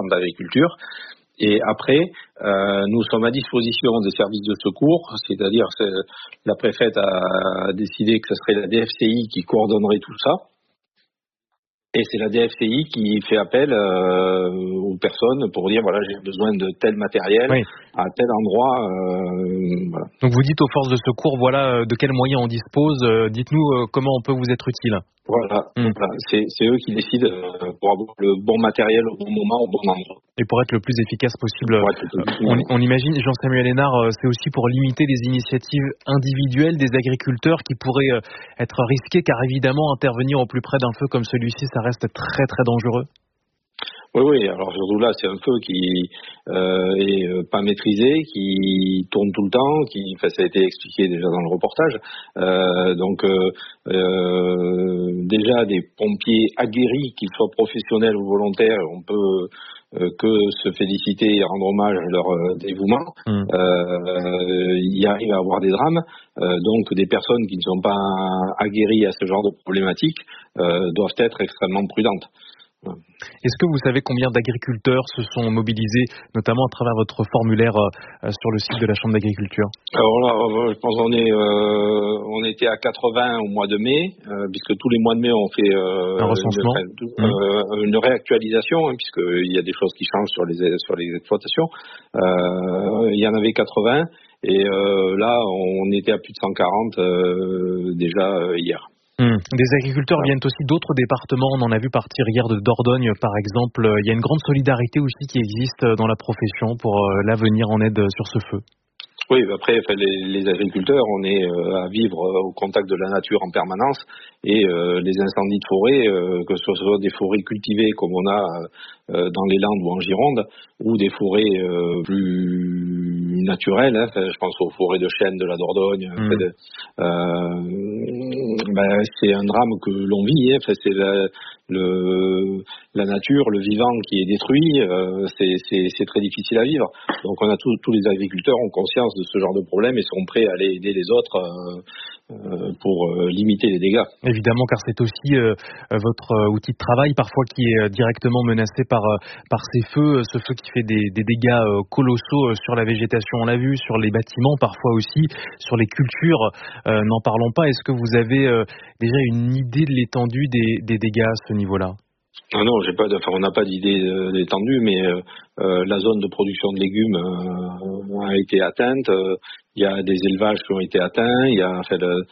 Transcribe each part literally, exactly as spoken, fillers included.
Chambre d'agriculture. Et après, euh, nous sommes à disposition des services de secours, c'est-à-dire c'est, la préfète a décidé que ce serait la D F C I qui coordonnerait tout ça. Et c'est la D F C I qui fait appel euh, aux personnes pour dire voilà j'ai besoin de tel matériel oui. à tel endroit. Euh, voilà. Donc vous dites aux forces de secours voilà de quels moyens on dispose. Euh, dites-nous euh, comment on peut vous être utile. Voilà, mmh. voilà. C'est, c'est eux qui décident euh, pour avoir le bon matériel au bon moment, au bon endroit. Et pour être le plus efficace possible, ouais, on, on imagine, Jean-Samuel Hénard, c'est aussi pour limiter les initiatives individuelles des agriculteurs qui pourraient être risquées, car évidemment, intervenir au plus près d'un feu comme celui-ci, ça reste très très dangereux. Oui, oui, alors surtout là, c'est un feu qui euh, est euh, pas maîtrisé, qui tourne tout le temps, qui, enfin, ça a été expliqué déjà dans le reportage. Euh, donc, euh, euh, déjà, des pompiers aguerris, qu'ils soient professionnels ou volontaires, on peut euh, que se féliciter et rendre hommage à leur euh, dévouement. Mmh. Euh, il arrive à avoir des drames. Euh, donc, des personnes qui ne sont pas aguerries à ce genre de problématiques euh, doivent être extrêmement prudentes. Est-ce que vous savez combien d'agriculteurs se sont mobilisés, notamment à travers votre formulaire euh, sur le site de la Chambre d'agriculture? Alors là, je pense qu'on est, euh, on était à quatre-vingts au mois de mai, euh, puisque tous les mois de mai on fait euh, un recensement, une, euh, une réactualisation, hein, puisqu'il y a des choses qui changent sur les sur les exploitations. Euh, il y en avait quatre-vingts et euh, là on était à plus de cent quarante euh, déjà euh, hier. Mmh. Des agriculteurs viennent aussi d'autres départements. On en a vu partir hier de Dordogne, par exemple. Il y a une grande solidarité aussi qui existe dans la profession pour l'avenir en aide sur ce feu. Oui, après, les, les agriculteurs, on est euh, à vivre euh, au contact de la nature en permanence et euh, les incendies de forêt, euh, que ce soit des forêts cultivées comme on a euh, dans les Landes ou en Gironde, ou des forêts euh, plus naturelles, hein, je pense aux forêts de chênes de la Dordogne, mmh. de, euh, ben, c'est un drame que l'on vit, hein, c'est la, le, la nature, le vivant qui est détruit, euh, c'est, c'est, c'est très difficile à vivre. Donc on a tous, tous les agriculteurs ont conscience de ce genre de problème et sont prêts à aller aider les autres euh, euh, pour euh, limiter les dégâts. Évidemment, car c'est aussi euh, votre euh, outil de travail parfois qui est euh, directement menacé par euh, par ces feux, ce feu qui fait des, des dégâts euh, colossaux euh, sur la végétation, on l'a vu, sur les bâtiments parfois aussi, sur les cultures. Euh, n'en parlons pas. Est-ce que vous avez euh, déjà une idée de l'étendue des, des dégâts à ce niveau-là? Ah non, j'ai pas de, enfin, on n'a pas d'idée euh, d'étendue, mais euh, euh, la zone de production de légumes euh, a été atteinte. Euh, il y a des élevages qui ont été atteints. Il y a, enfin, le,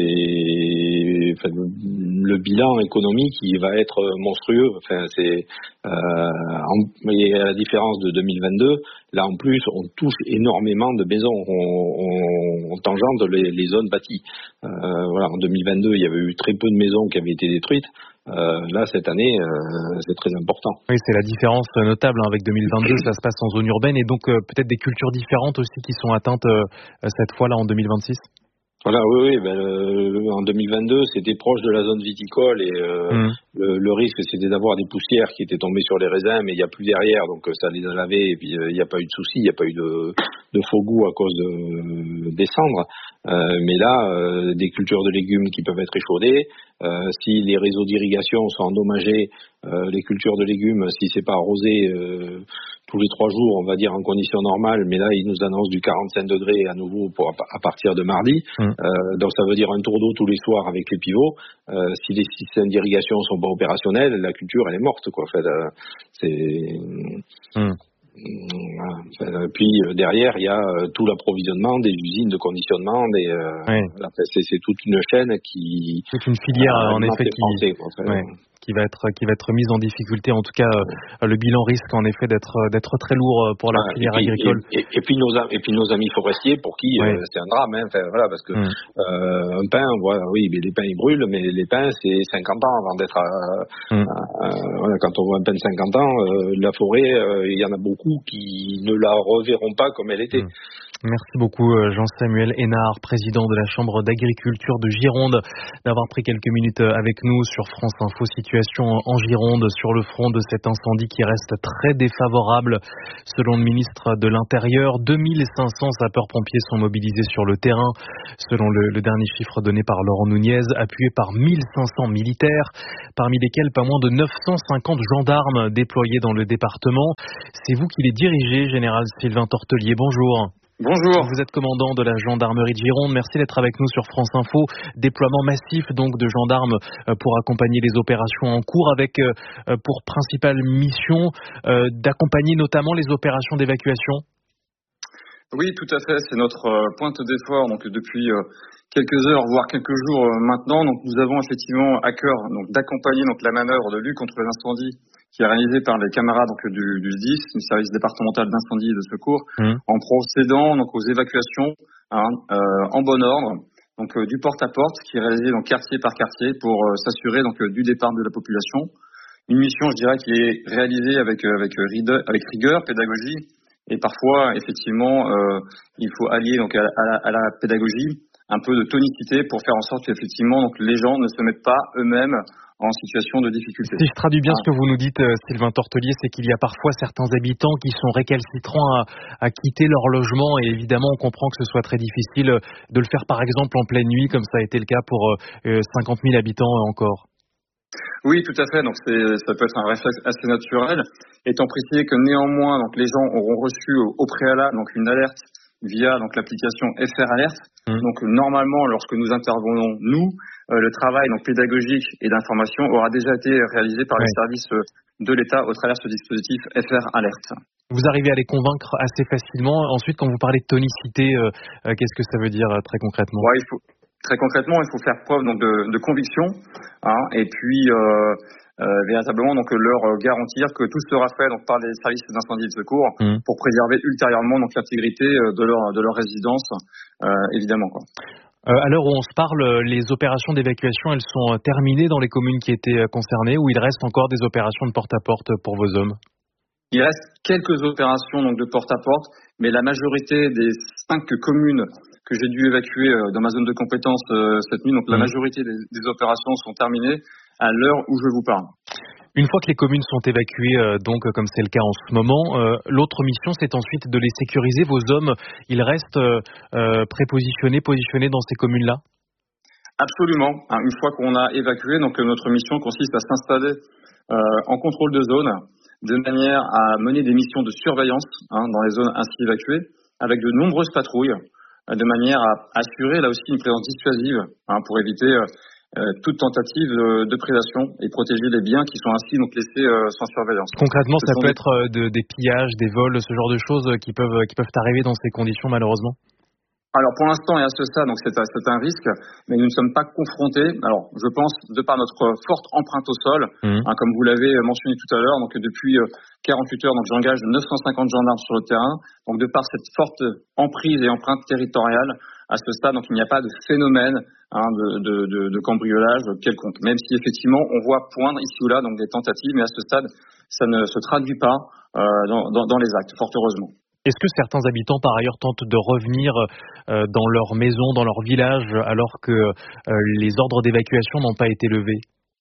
c'est, enfin, le, le bilan économique, il va être monstrueux. Enfin, c'est, euh, en, et à la différence de deux mille vingt-deux, là en plus, on touche énormément de maisons. On, on, on tangente les, les zones bâties. Euh, voilà, en deux mille vingt-deux, il y avait eu très peu de maisons qui avaient été détruites. Euh, là, cette année, euh, c'est très important. Oui, c'est la différence notable hein, avec deux mille vingt-deux, ça se passe en zone urbaine et donc euh, peut-être des cultures différentes aussi qui sont atteintes euh, cette fois-là en deux mille vingt-six. Voilà, oui, oui. Ben, euh, en deux mille vingt-deux, c'était proche de la zone viticole et euh, mmh. le, le risque, c'était d'avoir des poussières qui étaient tombées sur les raisins, mais il n'y a plus derrière, donc ça les a lavés et puis il euh, n'y a pas eu de souci, il n'y a pas eu de, de faux goût à cause de, des cendres. Euh, mais là, euh, des cultures de légumes qui peuvent être échaudées. Euh, si les réseaux d'irrigation sont endommagés, euh, les cultures de légumes, si c'est pas arrosé euh, tous les trois jours, on va dire en conditions normales, mais là, ils nous annoncent du quarante-cinq degrés à nouveau pour, à partir de mardi. Mmh. Euh, donc ça veut dire un tour d'eau tous les soirs avec les pivots. Euh, si les systèmes d'irrigation sont pas opérationnels, la culture, elle est morte, quoi. En fait, euh, c'est... Mmh. Voilà. Puis euh, derrière, il y a euh, tout l'approvisionnement des usines de conditionnement, des, euh, oui. voilà, c'est, c'est toute une chaîne qui... C'est une filière, euh, en effet, qui... Pensée, quoi, en fait, ouais. qui va être qui va être mise en difficulté. En tout cas, euh, le bilan risque en effet d'être d'être très lourd pour la ah, filière et puis, agricole. Et, et, et puis nos et puis nos amis forestiers pour qui ouais. euh, c'est un drame. Hein, enfin, voilà, parce que mm. euh, un pin, voilà, oui, mais les pins ils brûlent, mais les pins c'est cinquante ans avant d'être. À, mm. à, à, voilà, quand on voit un pin de cinquante ans, euh, la forêt, euh, il y en a beaucoup qui ne la reverront pas comme elle était. Mm. Merci beaucoup Jean-Samuel Hénard, président de la Chambre d'agriculture de Gironde, d'avoir pris quelques minutes avec nous sur France Info. Situation en Gironde sur le front de cet incendie qui reste très défavorable. Selon le ministre de l'Intérieur, deux mille cinq cents sapeurs-pompiers sont mobilisés sur le terrain. Selon le, le dernier chiffre donné par Laurent Nunez, appuyé par mille cinq cents militaires, parmi lesquels pas moins de neuf cent cinquante gendarmes déployés dans le département. C'est vous qui les dirigez, Général Sylvain Tortelier. Bonjour. Bonjour. Vous êtes commandant de la gendarmerie de Gironde. Merci d'être avec nous sur France Info. Déploiement massif donc de gendarmes pour accompagner les opérations en cours avec pour principale mission d'accompagner notamment les opérations d'évacuation. Oui, tout à fait. C'est notre pointe d'effort donc depuis quelques heures, voire quelques jours maintenant. Donc nous avons effectivement à cœur donc d'accompagner donc la manœuvre de lutte contre les incendies qui est réalisée par les camarades donc du, du S D I S, du service départemental d'incendie et de secours, mmh. en procédant donc aux évacuations hein, euh, en bon ordre, donc euh, du porte-à-porte qui est réalisé donc quartier par quartier pour euh, s'assurer donc euh, du départ de la population. Une mission, je dirais, qui est réalisée avec euh, avec rigueur, avec rigueur, pédagogie, et parfois effectivement euh, il faut allier donc à, à, la, à la pédagogie un peu de tonicité pour faire en sorte qu'effectivement donc les gens ne se mettent pas eux-mêmes en situation de difficulté. Si je traduis bien ah. ce que vous nous dites, Sylvain Tortelier, c'est qu'il y a parfois certains habitants qui sont récalcitrants à, à quitter leur logement et évidemment on comprend que ce soit très difficile de le faire par exemple en pleine nuit comme ça a été le cas pour euh, cinquante mille habitants encore. Oui, tout à fait. Donc c'est, ça peut être un réflexe assez naturel, étant précisé que néanmoins donc les gens auront reçu au, au préalable donc une alerte via donc l'application F R Alert. Mmh. Donc normalement, lorsque nous intervenons nous, euh, le travail donc pédagogique et d'information aura déjà été réalisé par oui. les services de l'État au travers de ce dispositif F R Alert. Vous arrivez à les convaincre assez facilement. Ensuite, quand vous parlez de tonicité, euh, euh, qu'est-ce que ça veut dire euh, très concrètement ? Ouais, il faut très concrètement, il faut faire preuve donc de, de conviction, hein, et puis euh, Euh, véritablement donc leur euh, garantir que tout sera fait donc par les services d'incendie et de secours mmh. pour préserver ultérieurement donc l'intégrité de leur de leur résidence euh, évidemment quoi. Euh, à l'heure où on se parle, les opérations d'évacuation elles sont terminées dans les communes qui étaient concernées ou il reste encore des opérations de porte-à-porte pour vos hommes ? Il reste quelques opérations donc de porte-à-porte, mais la majorité des cinq communes que j'ai dû évacuer dans ma zone de compétence euh, cette nuit, donc mmh. la majorité des, des opérations sont terminées à l'heure où je vous parle. Une fois que les communes sont évacuées, euh, donc comme c'est le cas en ce moment, euh, l'autre mission c'est ensuite de les sécuriser. Vos hommes, ils restent euh, euh, prépositionnés, positionnés dans ces communes-là ? Absolument. Hein, une fois qu'on a évacué, donc notre mission consiste à s'installer euh, en contrôle de zone, de manière à mener des missions de surveillance hein, dans les zones ainsi évacuées, avec de nombreuses patrouilles, de manière à assurer là aussi une présence dissuasive hein, pour éviter euh, toute tentative de, de prédation et protéger les biens qui sont ainsi donc laissés euh, sans surveillance. Concrètement, ce ça peut des... être de, des pillages, des vols, ce genre de choses qui peuvent qui peuvent arriver dans ces conditions malheureusement. Alors pour l'instant et à ce stade, donc c'est, c'est un risque, mais nous ne sommes pas confrontés. Alors je pense de par notre forte empreinte au sol, mmh. hein, comme vous l'avez mentionné tout à l'heure, donc depuis quarante-huit heures, donc j'engage neuf cent cinquante gendarmes sur le terrain. Donc de par cette forte emprise et empreinte territoriale, à ce stade, donc il n'y a pas de phénomène hein, de, de, de, de cambriolage quelconque. Même si effectivement on voit poindre ici ou là donc des tentatives, mais à ce stade ça ne se traduit pas euh, dans, dans, dans les actes, fort heureusement. Est-ce que certains habitants, par ailleurs, tentent de revenir euh, dans leur maison, dans leur village, alors que euh, les ordres d'évacuation n'ont pas été levés ?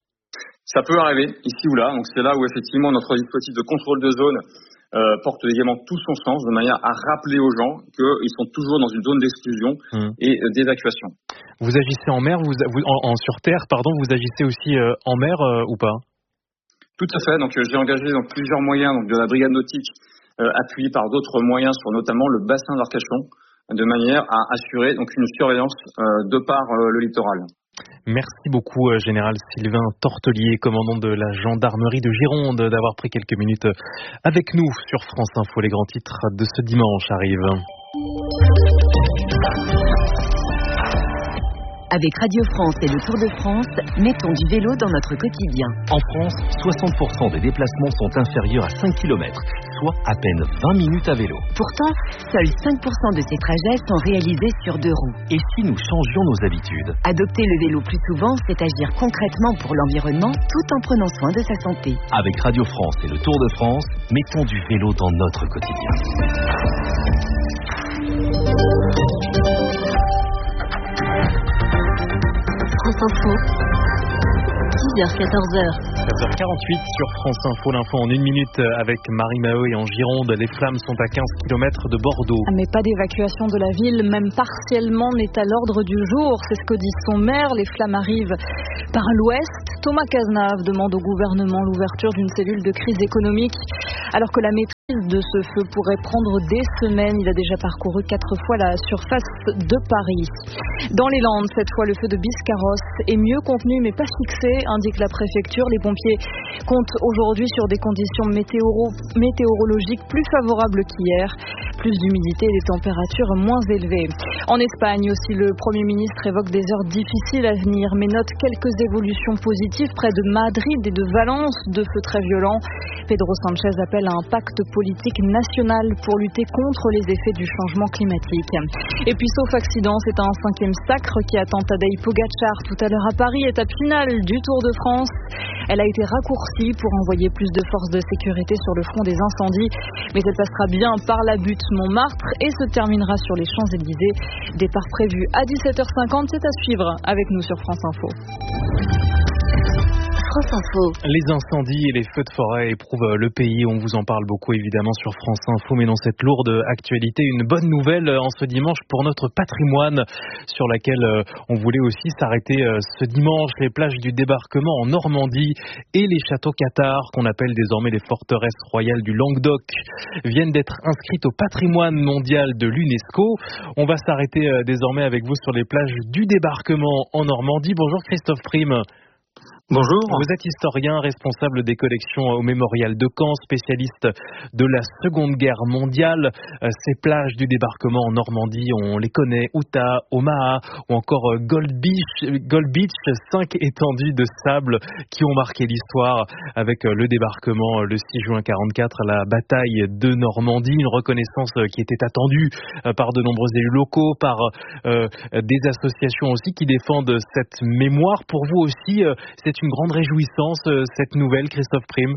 Ça peut arriver, ici ou là. Donc c'est là où, effectivement, notre dispositif de contrôle de zone euh, porte également tout son sens, de manière à rappeler aux gens qu'ils sont toujours dans une zone d'exclusion mmh. et euh, d'évacuation. Vous agissez en mer, vous, vous, en, en, sur terre, pardon, vous agissez aussi euh, en mer euh, ou pas ? Tout à fait. Donc euh, j'ai engagé donc, plusieurs moyens donc, de la brigade nautique, Euh, appuyé par d'autres moyens sur notamment le bassin d'Arcachon, de manière à assurer donc une surveillance euh, de par euh, le littoral. Merci beaucoup, euh, Général Sylvain Tortelier, commandant de la gendarmerie de Gironde, d'avoir pris quelques minutes avec nous sur France Info. Les grands titres de ce dimanche arrivent. Avec Radio France et le Tour de France, mettons du vélo dans notre quotidien. En France, soixante pour cent des déplacements sont inférieurs à cinq kilomètres, soit à peine vingt minutes à vélo. Pourtant, seuls cinq pour cent de ces trajets sont réalisés sur deux roues. Et si nous changions nos habitudes ? Adopter le vélo plus souvent, c'est agir concrètement pour l'environnement tout en prenant soin de sa santé. Avec Radio France et le Tour de France, mettons du vélo dans notre quotidien. France Info, dix heures quatorze heures. quatorze heures quarante-huit sur France Info, l'info en une minute avec Marie Maheu. Et en Gironde, les flammes sont à quinze kilomètres de Bordeaux. Mais pas d'évacuation de la ville, même partiellement, n'est à l'ordre du jour. C'est ce que dit son maire. Les flammes arrivent par l'ouest. Thomas Cazenave demande au gouvernement l'ouverture d'une cellule de crise économique, alors que la maîtrise de ce feu pourrait prendre des semaines. Il a déjà parcouru quatre fois la surface de Paris. Dans les Landes, cette fois, le feu de Biscarrosse est mieux contenu mais pas fixé, indique la préfecture. Les pompiers comptent aujourd'hui sur des conditions météoro- météorologiques plus favorables qu'hier. Plus d'humidité et des températures moins élevées. En Espagne aussi, le Premier ministre évoque des heures difficiles à venir, mais note quelques évolutions positives près de Madrid et de Valence, deux feux très violents. Pedro Sánchez appelle à un pacte politique national pour lutter contre les effets du changement climatique. Et puis, sauf accident, c'est un cinquième sacre qui attend Tadej Pogačar tout à l'heure à Paris, étape finale du Tour de France. Elle a été raccourcie pour envoyer plus de forces de sécurité sur le front des incendies, mais elle passera bien par la butte Montmartre et se terminera sur les Champs-Élysées. Départ prévu à dix-sept heures cinquante, c'est à suivre avec nous sur France Info. France Info. Les incendies et les feux de forêt éprouvent le pays. On vous en parle beaucoup évidemment sur France Info, mais dans cette lourde actualité, une bonne nouvelle en ce dimanche pour notre patrimoine, sur laquelle on voulait aussi s'arrêter ce dimanche. Les plages du débarquement en Normandie et les châteaux cathares, qu'on appelle désormais les forteresses royales du Languedoc, viennent d'être inscrites au patrimoine mondial de l'UNESCO. On va s'arrêter désormais avec vous sur les plages du débarquement en Normandie. Bonjour Christophe Prime. Bonjour. Vous êtes historien, responsable des collections au Mémorial de Caen, spécialiste de la Seconde Guerre mondiale. Ces plages du débarquement en Normandie, on les connaît, Outa, Omaha ou encore Gold Beach, Gold Beach, cinq étendues de sable qui ont marqué l'histoire avec le débarquement le six juin quarante-quatre, la bataille de Normandie, une reconnaissance qui était attendue par de nombreux élus locaux, par euh, des associations aussi qui défendent cette mémoire. Pour vous aussi, euh, c'est une grande réjouissance, cette nouvelle, Christophe Prime?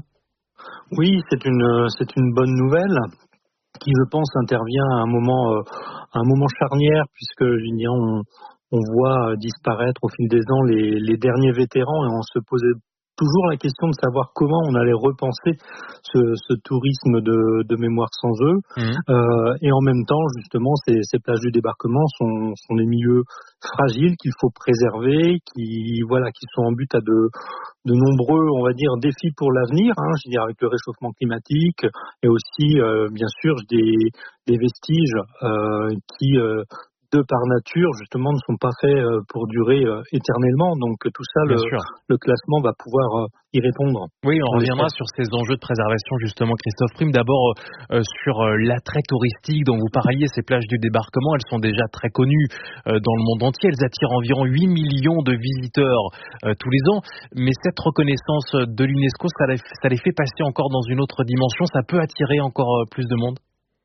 Oui, c'est une, c'est une bonne nouvelle qui, je pense, intervient à un moment, euh, à un moment charnière, puisque je veux dire, on, on voit disparaître au fil des ans les, les derniers vétérans, et on se posait toujours la question de savoir comment on allait repenser ce, ce tourisme de, de mémoire sans eux. Mmh. Euh, et en même temps, justement, ces, ces plages du débarquement sont, sont des milieux fragiles qu'il faut préserver, qui, voilà, qui sont en but à de, de nombreux, on va dire, défis pour l'avenir, hein, je veux dire, avec le réchauffement climatique, et aussi, euh, bien sûr, des, des vestiges euh, qui... Euh, de par nature, justement, ne sont pas faits pour durer éternellement. Donc tout ça, le, le classement va pouvoir y répondre. Oui, on reviendra sur ces enjeux de préservation, justement, Christophe Prime. D'abord, euh, sur l'attrait touristique dont vous parliez, ces plages du débarquement, elles sont déjà très connues euh, dans le monde entier. Elles attirent environ huit millions de visiteurs euh, tous les ans. Mais cette reconnaissance de l'UNESCO, ça les, ça les fait passer encore dans une autre dimension. Ça peut attirer encore plus de monde?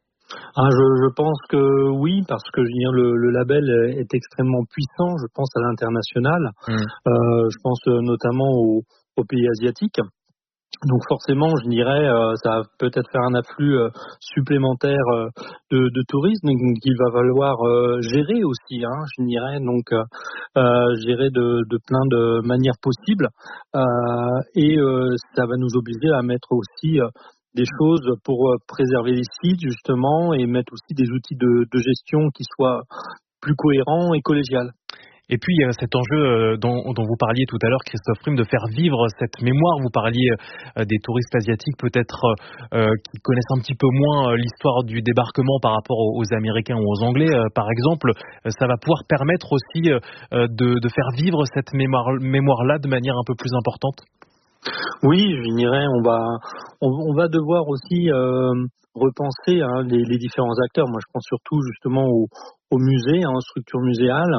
Ah, je, je pense que oui, parce que je veux dire, le, le label est extrêmement puissant, je pense à l'international, mmh. euh, je pense notamment aux, aux pays asiatiques. Donc forcément, je dirais, euh, ça va peut-être faire un afflux euh, supplémentaire euh, de, de tourisme qu'il va falloir euh, gérer aussi, hein, je dirais, donc euh, gérer de, de plein de manières possibles. Euh, et euh, ça va nous obliger à mettre aussi... Euh, des choses pour préserver les sites, justement, et mettre aussi des outils de, de gestion qui soient plus cohérents et collégiales. Et puis, euh, cet enjeu euh, dont, dont vous parliez tout à l'heure, Christophe Prime, de faire vivre cette mémoire. Vous parliez euh, des touristes asiatiques, peut-être, euh, qui connaissent un petit peu moins euh, l'histoire du débarquement par rapport aux, aux Américains ou aux Anglais, euh, par exemple. Euh, ça va pouvoir permettre aussi euh, de, de faire vivre cette mémoire, mémoire-là de manière un peu plus importante? Oui, je dirais, on va, on, on va devoir aussi euh, repenser hein, les, les différents acteurs. Moi, je pense surtout justement aux, aux musées, hein, aux structures muséales,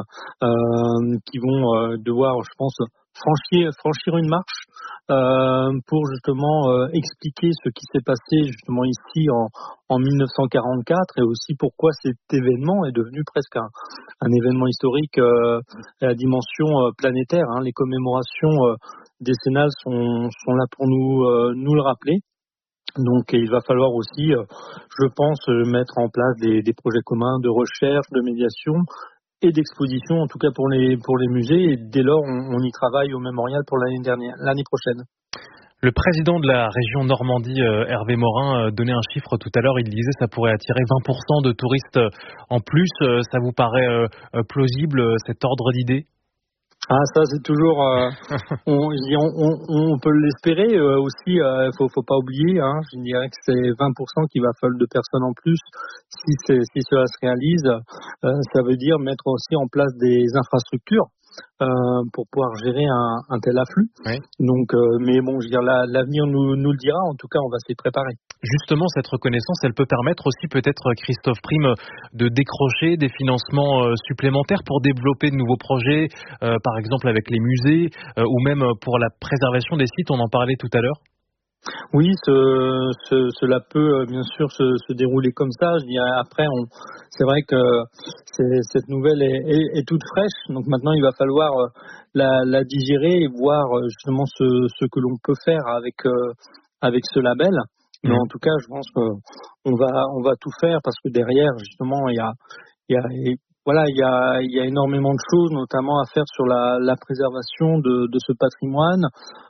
euh, qui vont euh, devoir, je pense, franchir, franchir une marche euh, pour justement euh, expliquer ce qui s'est passé justement ici en, en mille neuf cent quarante-quatre et aussi pourquoi cet événement est devenu presque un, un événement historique euh, à la dimension euh, planétaire. Hein. Les commémorations euh, décennales sont, sont là pour nous, euh, nous le rappeler. Donc il va falloir aussi, je pense, mettre en place des, des projets communs de recherche, de médiation et d'exposition, en tout cas pour les pour les musées. Et dès lors, on, on y travaille au Mémorial pour l'année dernière, l'année prochaine. Le président de la région Normandie, Hervé Morin, donnait un chiffre tout à l'heure. Il disait que ça pourrait attirer vingt pour cent de touristes en plus. Ça vous paraît plausible, cet ordre d'idée ? Ah, ça c'est toujours, euh, on, on, on peut l'espérer euh, aussi. Euh, faut, faut pas oublier. Hein, je dirais que c'est vingt pour cent qu'il va falloir de personnes en plus. Si, c'est, si cela se réalise, euh, ça veut dire mettre aussi en place des infrastructures euh, pour pouvoir gérer un, un tel afflux. Oui. Donc, euh, mais bon, je veux dire, la, l'avenir nous, nous le dira. En tout cas, on va s'y préparer. Justement, cette reconnaissance, elle peut permettre aussi peut-être, Christophe Prime, de décrocher des financements supplémentaires pour développer de nouveaux projets, euh, par exemple avec les musées, euh, ou même pour la préservation des sites, on en parlait tout à l'heure. Oui, ce, ce, cela peut bien sûr se, se dérouler comme ça. Je dirais après, on, c'est vrai que c'est, cette nouvelle est, est, est toute fraîche, donc maintenant il va falloir la, la digérer et voir justement ce, ce que l'on peut faire avec, euh, avec ce label. Mais en tout cas, je pense qu'on va, on va tout faire parce que derrière, justement, il y a, il y a, voilà, il y a, il y a énormément de choses, notamment à faire sur la, la préservation de, de ce patrimoine.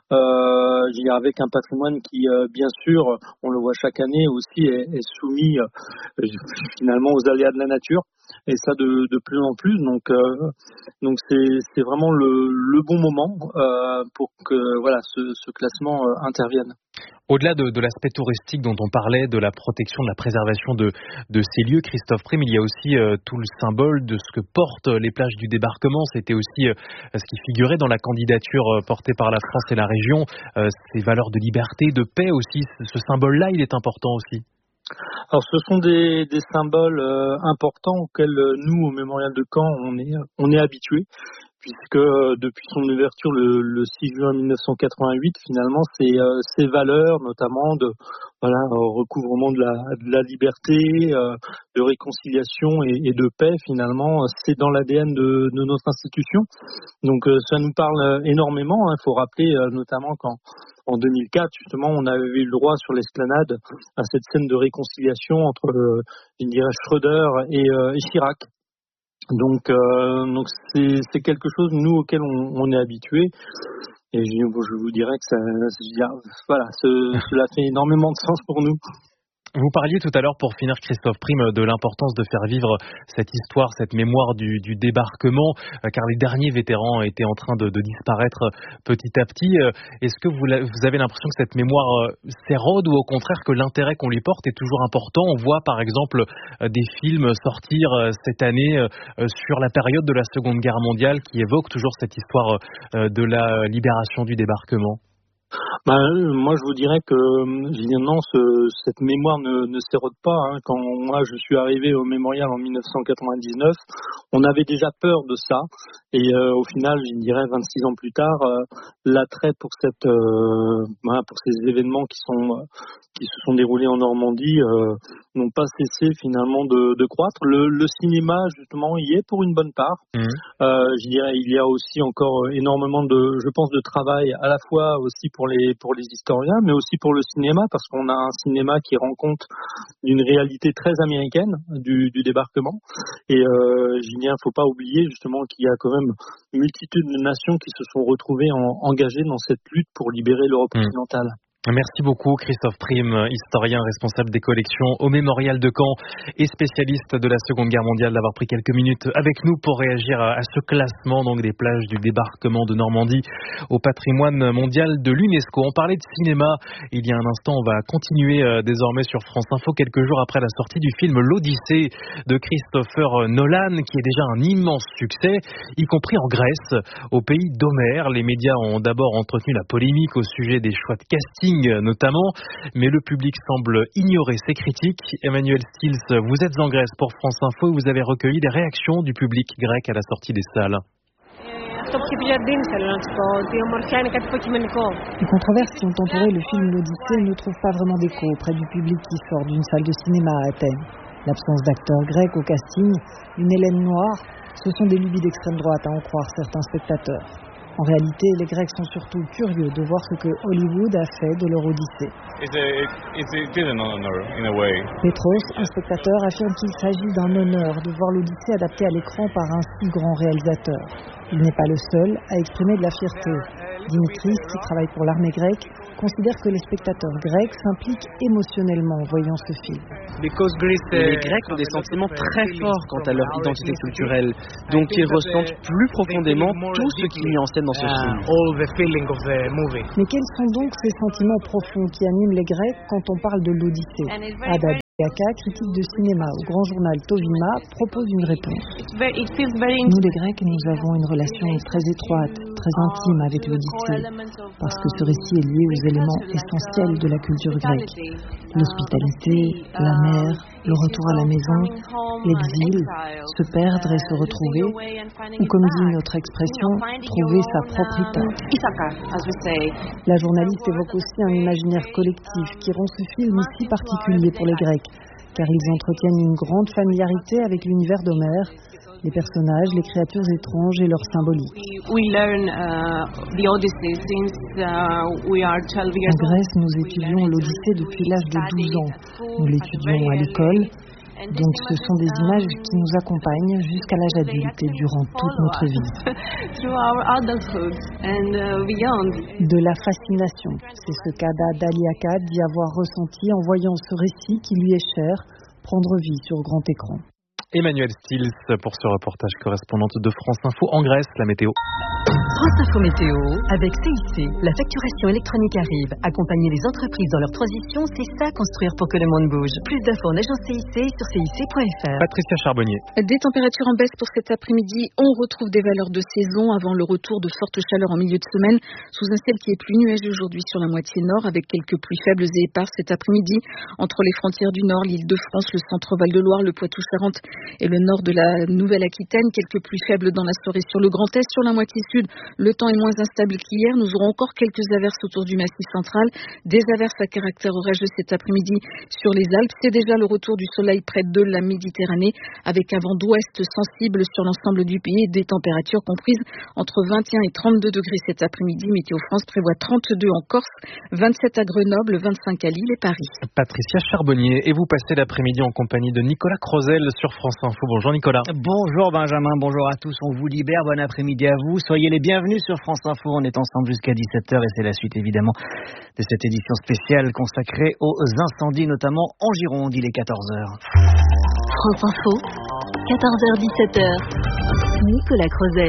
Euh, je dirais avec un patrimoine qui, euh, bien sûr, on le voit chaque année aussi, est, est soumis euh, finalement aux aléas de la nature. Et ça de, de plus en plus. Donc, euh, donc c'est, c'est vraiment le, le bon moment euh, pour que voilà ce, ce classement euh, intervienne. Au-delà de, de l'aspect touristique dont on parlait, de la protection, de la préservation de, de ces lieux, Christophe Prime, il y a aussi euh, tout le symbole de ce que portent les plages du débarquement. C'était aussi euh, ce qui figurait dans la candidature euh, portée par la France et la région. Euh, ces valeurs de liberté, de paix aussi. Ce symbole-là, il est important aussi. Alors, ce sont des, des symboles euh, importants auxquels nous, au Mémorial de Caen, on est, on est habitués. Puisque euh, depuis son ouverture le, le six juin mille neuf cent quatre-vingt-huit, finalement, ces, euh, ces valeurs, notamment de voilà recouvrement de la, de la liberté, euh, de réconciliation et, et de paix, finalement, c'est dans l'A D N de, de notre institution. Donc, euh, ça nous parle énormément. Il hein. faut rappeler, euh, notamment qu'en en deux mille quatre, justement, on avait eu le droit sur l'esplanade à cette scène de réconciliation entre, euh, je dirais, Schröder et, euh, et Chirac. Donc, euh, donc c'est, c'est quelque chose nous auquel on, on est habitué et je, je vous dirais que ça, voilà, ce, cela fait énormément de sens pour nous. Vous parliez tout à l'heure, pour finir, Christophe Prime, de l'importance de faire vivre cette histoire, cette mémoire du, du débarquement, car les derniers vétérans étaient en train de, de disparaître petit à petit. Est-ce que vous, vous avez l'impression que cette mémoire s'érode ou au contraire que l'intérêt qu'on lui porte est toujours important ? On voit par exemple des films sortir cette année sur la période de la Seconde Guerre mondiale qui évoquent toujours cette histoire de la libération du débarquement. Ben, moi, je vous dirais que non, ce, cette mémoire ne, ne s'érode pas. Hein. Quand moi, je suis arrivé au Mémorial en dix-neuf cent quatre-vingt-dix-neuf, on avait déjà peur de ça. Et euh, au final, je dirais vingt-six ans plus tard, euh, l'attrait pour cette, euh, ben, pour ces événements qui sont, qui se sont déroulés en Normandie, euh, n'ont pas cessé finalement de, de croître. Le, le cinéma, justement, y est pour une bonne part. Mmh. Euh, je dirais, il y a aussi encore énormément de, je pense, de travail à la fois aussi pour les pour les historiens, mais aussi pour le cinéma, parce qu'on a un cinéma qui rend compte d'une réalité très américaine du, du débarquement. Et euh, je dirais, il ne faut pas oublier justement qu'il y a quand même une multitude de nations qui se sont retrouvées en, engagées dans cette lutte pour libérer l'Europe mmh. occidentale. Merci beaucoup Christophe Prime, historien responsable des collections au Mémorial de Caen et spécialiste de la Seconde Guerre mondiale, d'avoir pris quelques minutes avec nous pour réagir à ce classement donc des plages du débarquement de Normandie au patrimoine mondial de l'UNESCO. On parlait de cinéma il y a un instant, on va continuer euh, désormais sur France Info quelques jours après la sortie du film L'Odyssée de Christopher Nolan, qui est déjà un immense succès, y compris en Grèce, au pays d'Homère. Les médias ont d'abord entretenu la polémique au sujet des choix de casting notamment, mais le public semble ignorer ces critiques. Emmanuel Stills, vous êtes en Grèce pour France Info et vous avez recueilli des réactions du public grec à la sortie des salles. Les controverses qui ont entouré le film L'Odyssée ne trouvent pas vraiment d'écho auprès du public qui sort d'une salle de cinéma à Athènes. L'absence d'acteurs grecs au casting, une Hélène noire, ce sont des lubies d'extrême droite à en croire certains spectateurs. En réalité, les Grecs sont surtout curieux de voir ce que Hollywood a fait de leur Odyssée. It's a, it's a, it is an honor, in a way. Petros, un spectateur, affirme qu'il s'agit d'un honneur de voir l'Odyssée adaptée à l'écran par un si grand réalisateur. Il n'est pas le seul à exprimer de la fierté. Dimitris, qui travaille pour l'armée grecque, considère que les spectateurs grecs s'impliquent émotionnellement en voyant ce film. Les Grecs ont des sentiments très forts quant à leur identité culturelle, donc ils ressentent plus profondément tout ce qui est mis en scène dans ce film. Mais quels sont donc ces sentiments profonds qui animent les Grecs quand on parle de l'Odyssée ? Ada Diaka, critique de cinéma au grand journal Tovima, propose une réponse. Nous les Grecs, nous avons une relation très étroite, très intime avec l'Odyssée, parce que ce récit est lié aux éléments essentiels de la culture grecque. L'hospitalité, la mer, le retour à la maison, l'exil, se perdre et se retrouver, ou comme dit notre expression, trouver sa propre Ithaca. La journaliste évoque aussi un imaginaire collectif qui rend ce film si particulier pour les Grecs, car ils entretiennent une grande familiarité avec l'univers d'Homère, les personnages, les créatures étranges et leur symbolique. En Grèce, nous étudions l'Odyssée depuis l'âge de douze ans. Nous l'étudions à l'école. Donc ce sont des images qui nous accompagnent jusqu'à l'âge adulte et durant toute notre vie. De la fascination, c'est ce qu'Ada Daliaka dit avoir ressenti en voyant ce récit qui lui est cher prendre vie sur grand écran. Emmanuel Stills pour ce reportage, correspondante de France Info en Grèce, la météo. France Info Météo, avec C I C, la facturation électronique arrive. Accompagner les entreprises dans leur transition, c'est ça construire pour que le monde bouge. Plus d'infos en agence C I C sur C I C point F R. Patricia Charbonnier. Des températures en baisse pour cet après-midi. On retrouve des valeurs de saison avant le retour de fortes chaleurs en milieu de semaine, sous un ciel qui est plus nuageux aujourd'hui sur la moitié nord, avec quelques pluies faibles et éparses cet après-midi entre les frontières du nord, l'Île-de-France, le centre Val-de-Loire, le Poitou-Charentes et le nord de la Nouvelle-Aquitaine. Quelques pluies faibles dans la soirée sur le Grand Est. Sur la moitié sud, le temps est moins instable qu'hier. Nous aurons encore quelques averses autour du Massif central. Des averses à caractère orageux cet après-midi sur les Alpes. C'est déjà le retour du soleil près de la Méditerranée, avec un vent d'ouest sensible sur l'ensemble du pays et des températures comprises entre vingt et un et trente-deux degrés cet après-midi. Météo France prévoit trente-deux en Corse, vingt-sept à Grenoble, vingt-cinq à Lille et Paris. Patricia Charbonnier, et vous passez l'après-midi en compagnie de Nicolas Crozel sur France Info. Bonjour Nicolas. Bonjour Benjamin, bonjour à tous. On vous libère, bon après-midi à vous. Soyez les bienvenus sur France Info. On est ensemble jusqu'à dix-sept heures et c'est la suite évidemment de cette édition spéciale consacrée aux incendies, notamment en Gironde. Il est quatorze heures. France Info, quatorze heures dix-sept heures. Nicolas Crozel.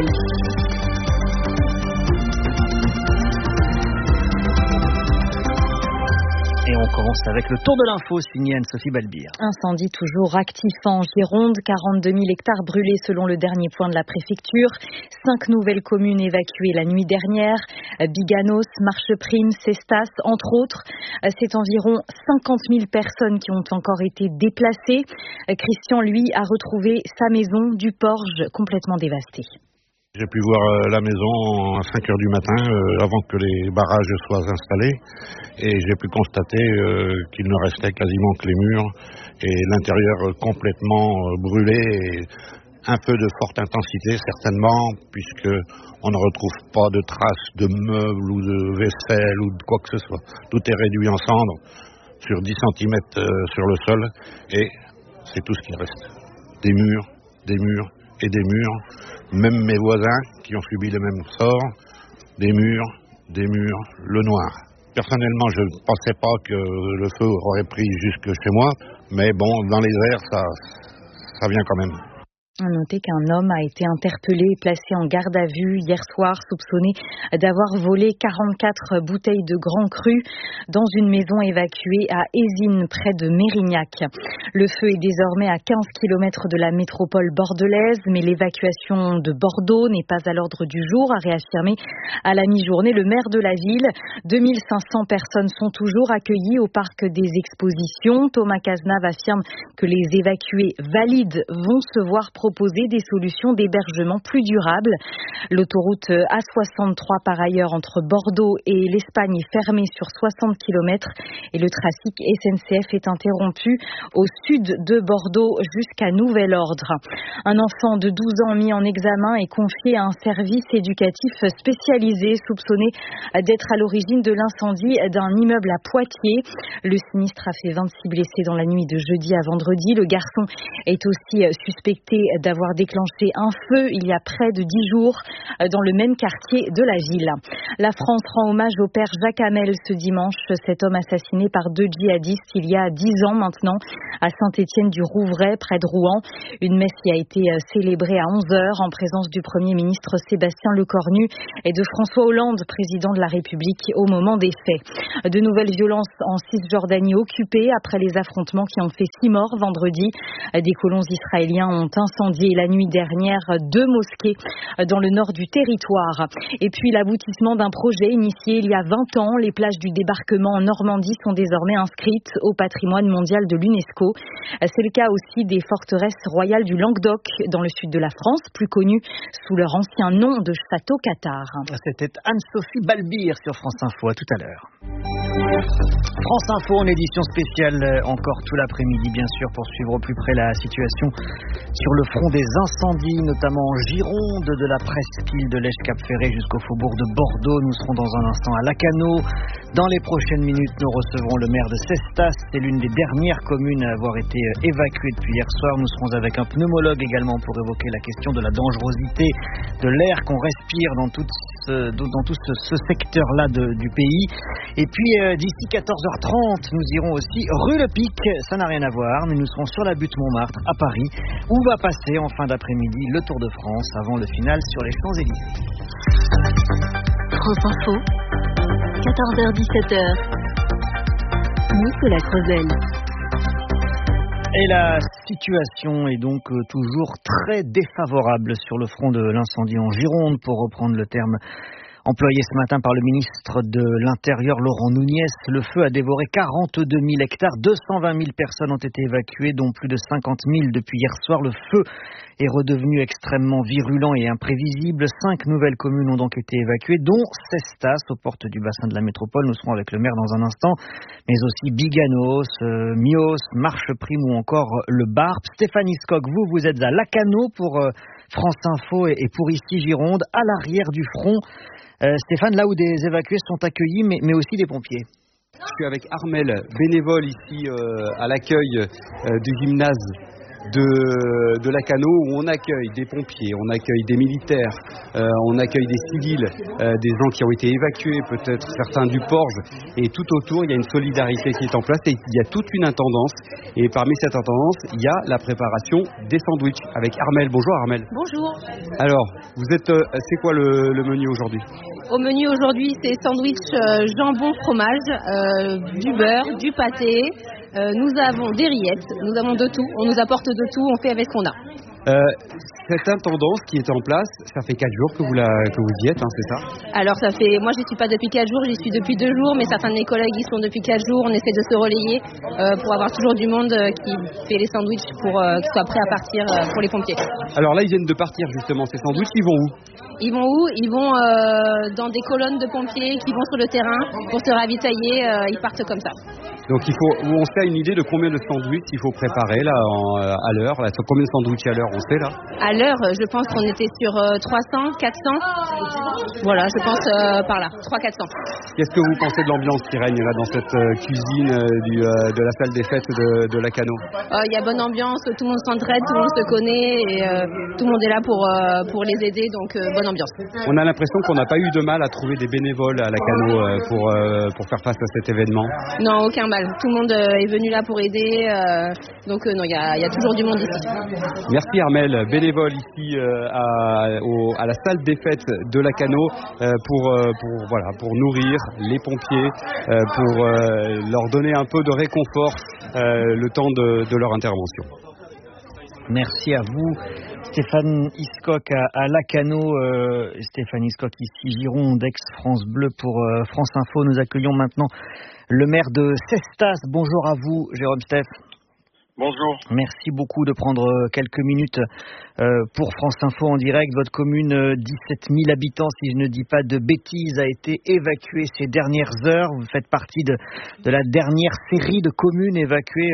Et on commence avec le tour de l'info signé Anne-Sophie Balbir. Incendie toujours actif en Gironde, quarante-deux mille hectares brûlés selon le dernier point de la préfecture. Cinq nouvelles communes évacuées la nuit dernière, Biganos, Marcheprime, Cestas, entre autres. C'est environ cinquante mille personnes qui ont encore été déplacées. Christian, lui, a retrouvé sa maison du Porge complètement dévastée. J'ai pu voir la maison à cinq heures du matin, euh, avant que les barrages soient installés, et j'ai pu constater euh, qu'il ne restait quasiment que les murs, et l'intérieur complètement euh, brûlé, et un peu de forte intensité certainement, puisque on ne retrouve pas de traces de meubles ou de vaisselle ou de quoi que ce soit. Tout est réduit en cendres sur dix centimètres euh, sur le sol, et c'est tout ce qui reste. Des murs, des murs et des murs. Même mes voisins qui ont subi le même sort, des murs, des murs, le noir. Personnellement, je ne pensais pas que le feu aurait pris jusque chez moi, mais bon, dans les airs, ça, ça vient quand même. À noter qu'un homme a été interpellé et placé en garde à vue hier soir, soupçonné d'avoir volé quarante-quatre bouteilles de Grand Cru dans une maison évacuée à Ézines, près de Mérignac. Le feu est désormais à quinze kilomètres de la métropole bordelaise, mais l'évacuation de Bordeaux n'est pas à l'ordre du jour, a réaffirmé à la mi-journée le maire de la ville. deux mille cinq cents personnes sont toujours accueillies au parc des expositions. Thomas Cazenave affirme que les évacués valides vont se voir protéger proposer des solutions d'hébergement plus durables. L'autoroute A soixante-trois, par ailleurs, entre Bordeaux et l'Espagne est fermée sur soixante kilomètres et le trafic S N C F est interrompu au sud de Bordeaux jusqu'à nouvel ordre. Un enfant de douze ans mis en examen est confié à un service éducatif spécialisé soupçonné d'être à l'origine de l'incendie d'un immeuble à Poitiers. Le sinistre a fait vingt-six blessés dans la nuit de jeudi à vendredi. Le garçon est aussi suspecté d'avoir déclenché un feu il y a près de dix jours dans le même quartier de la ville. La France rend hommage au père Jacques Hamel ce dimanche, cet homme assassiné par deux djihadistes il y a dix ans maintenant à Saint-Étienne-du-Rouvray près de Rouen. Une messe y a été célébrée à onze heures en présence du Premier ministre Sébastien Lecornu et de François Hollande, président de la République au moment des faits. De nouvelles violences en Cisjordanie occupée après les affrontements qui ont fait six morts vendredi. Des colons israéliens ont incendié la nuit dernière deux mosquées dans le nord du territoire. Et puis l'aboutissement d'un projet initié il y a vingt ans. Les plages du débarquement en Normandie sont désormais inscrites au patrimoine mondial de l'UNESCO. C'est le cas aussi des forteresses royales du Languedoc dans le sud de la France, plus connues sous leur ancien nom de château Cathar. C'était Anne-Sophie Balbir sur France Info. À tout à l'heure. France Info en édition spéciale encore tout l'après-midi bien sûr pour suivre au plus près la situation sur le front des incendies, notamment en Gironde, de la presqu'île de l'Esch-Cap-Ferré jusqu'au faubourg de Bordeaux. Nous serons dans un instant à Lacanau. Dans les prochaines minutes, nous recevrons le maire de Cestas. C'est l'une des dernières communes à avoir été évacuée depuis hier soir. Nous serons avec un pneumologue également pour évoquer la question de la dangerosité de l'air qu'on respire dans tout ce, dans tout ce, ce secteur-là de, du pays. Et puis euh, d'ici quatorze heures trente, nous irons aussi rue Le Pic. Ça n'a rien à voir, mais nous serons sur la butte Montmartre à Paris, où va passer en fin d'après-midi le Tour de France avant le final sur les Champs-Élysées. France Info, quatorze heures dix-sept heures. Nicolas Creusel. Et la situation est donc toujours très défavorable sur le front de l'incendie en Gironde, pour reprendre le terme employé ce matin par le ministre de l'Intérieur Laurent Nunez. Le feu a dévoré quarante-deux mille hectares, deux cent vingt mille personnes ont été évacuées, dont plus de cinquante mille depuis hier soir. Le feu est redevenu extrêmement virulent et imprévisible. Cinq nouvelles communes ont donc été évacuées, dont Cestas, aux portes du bassin de la métropole. Nous serons avec le maire dans un instant, mais aussi Biganos, euh, Mios, Marcheprime ou encore le Barp. Stéphanie Scocq, vous, vous êtes à Lacanau pour euh, France Info et, et pour ici Gironde, à l'arrière du front. Euh, Stéphane, là où des évacués sont accueillis, mais, mais aussi des pompiers. Je suis avec Armel, bénévole ici euh, à l'accueil euh, du gymnase de, de Lacanau, où on accueille des pompiers, on accueille des militaires, euh, on accueille des civils, euh, des gens qui ont été évacués, peut-être certains du Porge, et tout autour il y a une solidarité qui est en place et il y a toute une intendance, et parmi cette intendance il y a la préparation des sandwichs avec Armel. Bonjour Armel. Bonjour. Alors, vous êtes, euh, c'est quoi le, le menu aujourd'hui? Au menu aujourd'hui, c'est sandwich euh, jambon fromage, euh, du beurre, du pâté. Euh, nous avons des rillettes, nous avons de tout, on nous apporte de tout, on fait avec ce qu'on a. Euh, cette intendance qui est en place, ça fait quatre jours que vous, la, que vous y êtes, hein, c'est ça? Alors ça fait, moi j'y suis pas depuis quatre jours, j'y suis depuis deux jours, mais certains de mes collègues y sont depuis quatre jours. On essaie de se relayer euh, pour avoir toujours du monde euh, qui fait les sandwichs pour euh, qu'ils soient prêts à partir euh, pour les pompiers. Alors là ils viennent de partir justement, ces sandwichs, ils vont où? Ils vont où? Ils vont euh, dans des colonnes de pompiers qui vont sur le terrain pour se ravitailler, euh, ils partent comme ça. Donc il faut, on sait une idée de combien de sandwichs il faut préparer là en, à l'heure, là, sur combien de sandwichs à l'heure on sait là? À l'heure, je pense qu'on était sur euh, trois cents, quatre cents. Voilà, je pense euh, par là, trois cents, quatre cents. Qu'est-ce que vous pensez de l'ambiance qui règne là dans cette euh, cuisine euh, du, euh, de la salle des fêtes de, de Lacanau? Il euh, y a bonne ambiance, tout le monde s'entraide, tout le monde se connaît et euh, tout le monde est là pour, euh, pour les aider, donc euh, bonne ambiance. On a l'impression qu'on n'a pas eu de mal à trouver des bénévoles à Lacanau euh, pour, euh, pour faire face à cet événement. Non, aucun mal. Tout le monde est venu là pour aider, euh, donc euh, non, il y, y a toujours du monde ici. Merci Armel, bénévole ici euh, à, au, à la salle des fêtes de Lacanau euh, pour, euh, pour, voilà, pour nourrir les pompiers, euh, pour euh, leur donner un peu de réconfort euh, le temps de, de leur intervention. Merci à vous. Stéphane Hiscock à, à Lacanau, euh, Stéphane Hiscock ici Gironde, ex-France Bleu pour euh, France Info. Nous accueillons maintenant le maire de Cestas. Bonjour à vous, Jérôme Steff. Bonjour. Merci beaucoup de prendre quelques minutes pour France Info en direct. Votre commune, dix-sept mille habitants, si je ne dis pas de bêtises, a été évacuée ces dernières heures. Vous faites partie de, de la dernière série de communes évacuées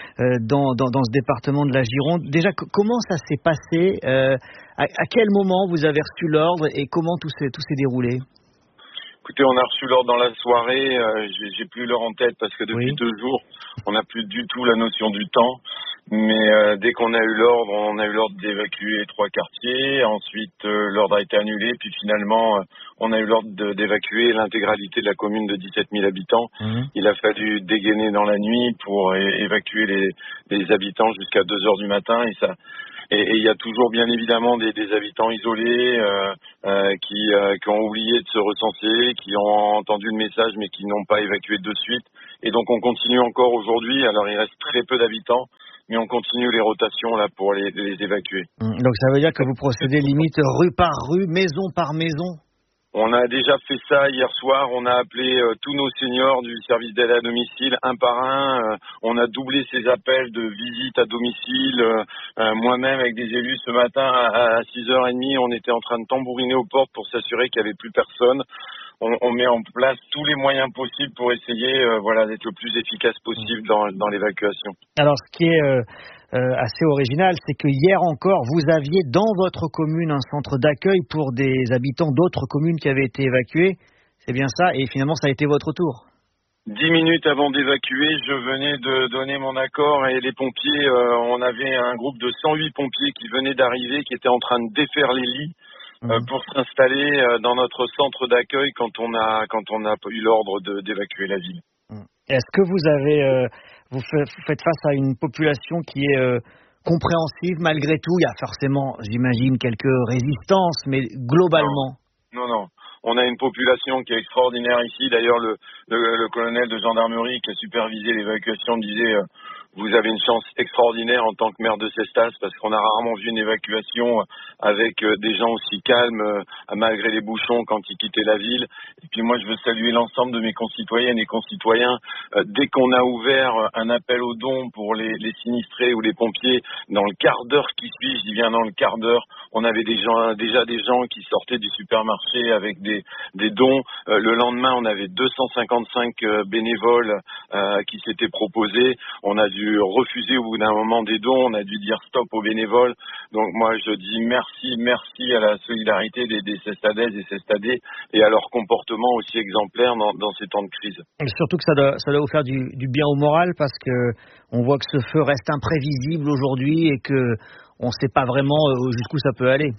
dans, dans, dans ce département de la Gironde. Déjà, comment ça s'est passé ? à, à quel moment vous avez reçu l'ordre et comment tout s'est, tout s'est déroulé ? Écoutez, on a reçu l'ordre dans la soirée, euh, j'ai, j'ai plus l'heure en tête parce que depuis oui. deux jours, on n'a plus du tout la notion du temps. Mais euh, dès qu'on a eu l'ordre, on a eu l'ordre d'évacuer trois quartiers. Ensuite, euh, l'ordre a été annulé. Puis finalement, euh, on a eu l'ordre de, d'évacuer l'intégralité de la commune de dix-sept mille habitants. Mmh. Il a fallu dégainer dans la nuit pour é- évacuer les, les habitants jusqu'à deux heures du matin. Et ça... Et il y a toujours bien évidemment des, des habitants isolés euh, euh, qui, euh, qui ont oublié de se recenser, qui ont entendu le message mais qui n'ont pas évacué de suite. Et donc on continue encore aujourd'hui. Alors il reste très peu d'habitants, mais on continue les rotations là pour les, les évacuer. Donc ça veut dire que vous procédez limite rue par rue, maison par maison ? On a déjà fait ça hier soir, on a appelé euh, tous nos seniors du service d'aide à domicile un par un, euh, on a doublé ces appels de visite à domicile, euh, euh, moi-même avec des élus ce matin à, à six heures trente, on était en train de tambouriner aux portes pour s'assurer qu'il n'y avait plus personne. On, on met en place tous les moyens possibles pour essayer euh, voilà, d'être le plus efficace possible dans, dans l'évacuation. Alors ce qui est euh, euh, assez original, c'est que hier encore, vous aviez dans votre commune un centre d'accueil pour des habitants d'autres communes qui avaient été évacués. C'est bien ça, et finalement ça a été votre tour. Dix minutes avant d'évacuer, je venais de donner mon accord et les pompiers, euh, on avait un groupe de cent huit pompiers qui venaient d'arriver, qui étaient en train de défaire les lits. Euh, pour s'installer euh, dans notre centre d'accueil quand on a quand on a eu l'ordre de, d'évacuer la ville. Est-ce que vous avez euh, vous, fait, vous faites face à une population qui est euh, compréhensive malgré tout ? Il y a forcément, j'imagine, quelques résistances, mais globalement. Non, non. non. On a une population qui est extraordinaire ici. D'ailleurs, le, le, le colonel de gendarmerie qui a supervisé l'évacuation disait euh, vous avez une chance extraordinaire en tant que maire de Cestas parce qu'on a rarement vu une évacuation avec des gens aussi calmes malgré les bouchons quand ils quittaient la ville. Et puis moi, je veux saluer l'ensemble de mes concitoyennes et concitoyens. Dès qu'on a ouvert un appel aux dons pour les, les sinistrés ou les pompiers, dans le quart d'heure qui suit, je dis bien dans le quart d'heure, on avait des gens, déjà des gens qui sortaient du supermarché avec des, des dons. Le lendemain, on avait deux cent cinquante-cinq bénévoles euh, qui s'étaient proposés. On a dû refuser au bout d'un moment des dons, on a dû dire stop aux bénévoles. Donc moi je dis merci, merci à la solidarité des, des Cestadaises et Cestadais et à leur comportement aussi exemplaire dans, dans ces temps de crise. Mais surtout que ça doit, ça doit vous faire du, du bien au moral parce que on voit que ce feu reste imprévisible aujourd'hui et que on ne sait pas vraiment jusqu'où ça peut aller.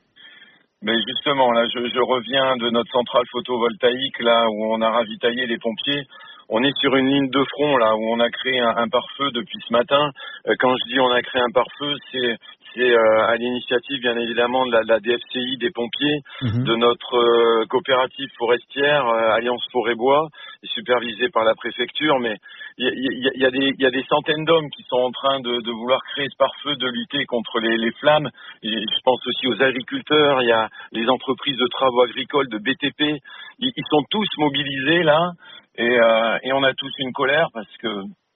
Mais justement, là, je, je reviens de notre centrale photovoltaïque, là où on a ravitaillé les pompiers. On est sur une ligne de front, là, où on a créé un, un pare-feu depuis ce matin. Euh, quand je dis on a créé un pare-feu, c'est, c'est euh, à l'initiative, bien évidemment, de la, de la D F C I des pompiers, mmh. de notre euh, coopérative forestière, euh, Alliance Forêt-Bois, supervisée par la préfecture. Mais il y, y, y, a des, y a des centaines d'hommes qui sont en train de, de vouloir créer ce pare-feu, de lutter contre les, les flammes. Et je pense aussi aux agriculteurs, il y a les entreprises de travaux agricoles, de B T P. Ils, ils sont tous mobilisés, là. Et, euh, et on a tous une colère parce que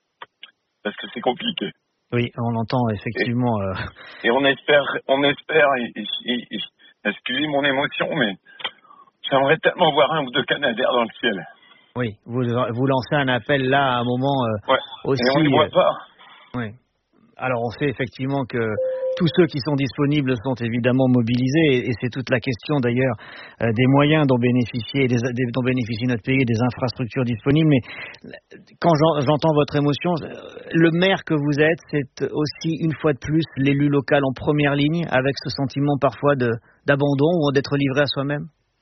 parce que c'est compliqué. Oui, on entend effectivement. Et, euh... et on espère, on espère. Et, et, et, excusez mon émotion, mais j'aimerais tellement voir un ou deux canadaires dans le ciel. Oui, vous vous lancez un appel là à un moment euh, ouais. aussi. Et on ne les voit pas. Oui. Alors on sait effectivement que tous ceux qui sont disponibles sont évidemment mobilisés et, et c'est toute la question d'ailleurs euh, des moyens dont bénéficier, des, des, dont bénéficie notre pays et des infrastructures disponibles. Mais quand j'en, j'entends votre émotion, le maire que vous êtes, c'est aussi une fois de plus l'élu local en première ligne avec ce sentiment parfois de, d'abandon ou d'être livré à soi-même.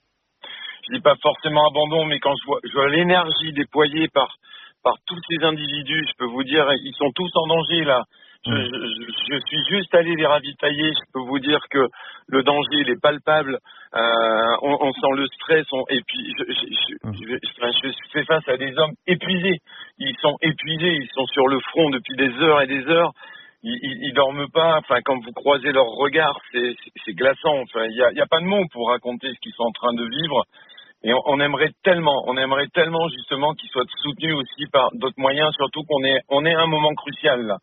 Je dis pas forcément abandon, mais quand je vois, je vois l'énergie déployée par, par tous ces individus, je peux vous dire, ils sont tous en danger là. Je, je, je suis juste allé les ravitailler. Je peux vous dire que le danger, il est palpable. Euh, on, on sent le stress. On, et puis, je, je, je, je, je fais face à des hommes épuisés. Ils sont épuisés. Ils sont sur le front depuis des heures et des heures. Ils, ils, ils dorment pas. Enfin, quand vous croisez leurs regards, c'est, c'est, c'est glaçant. Enfin, il y a, il y a pas de mots pour raconter ce qu'ils sont en train de vivre. Et on, on aimerait tellement, on aimerait tellement justement qu'ils soient soutenus aussi par d'autres moyens. Surtout qu'on est, on est à un moment crucial là.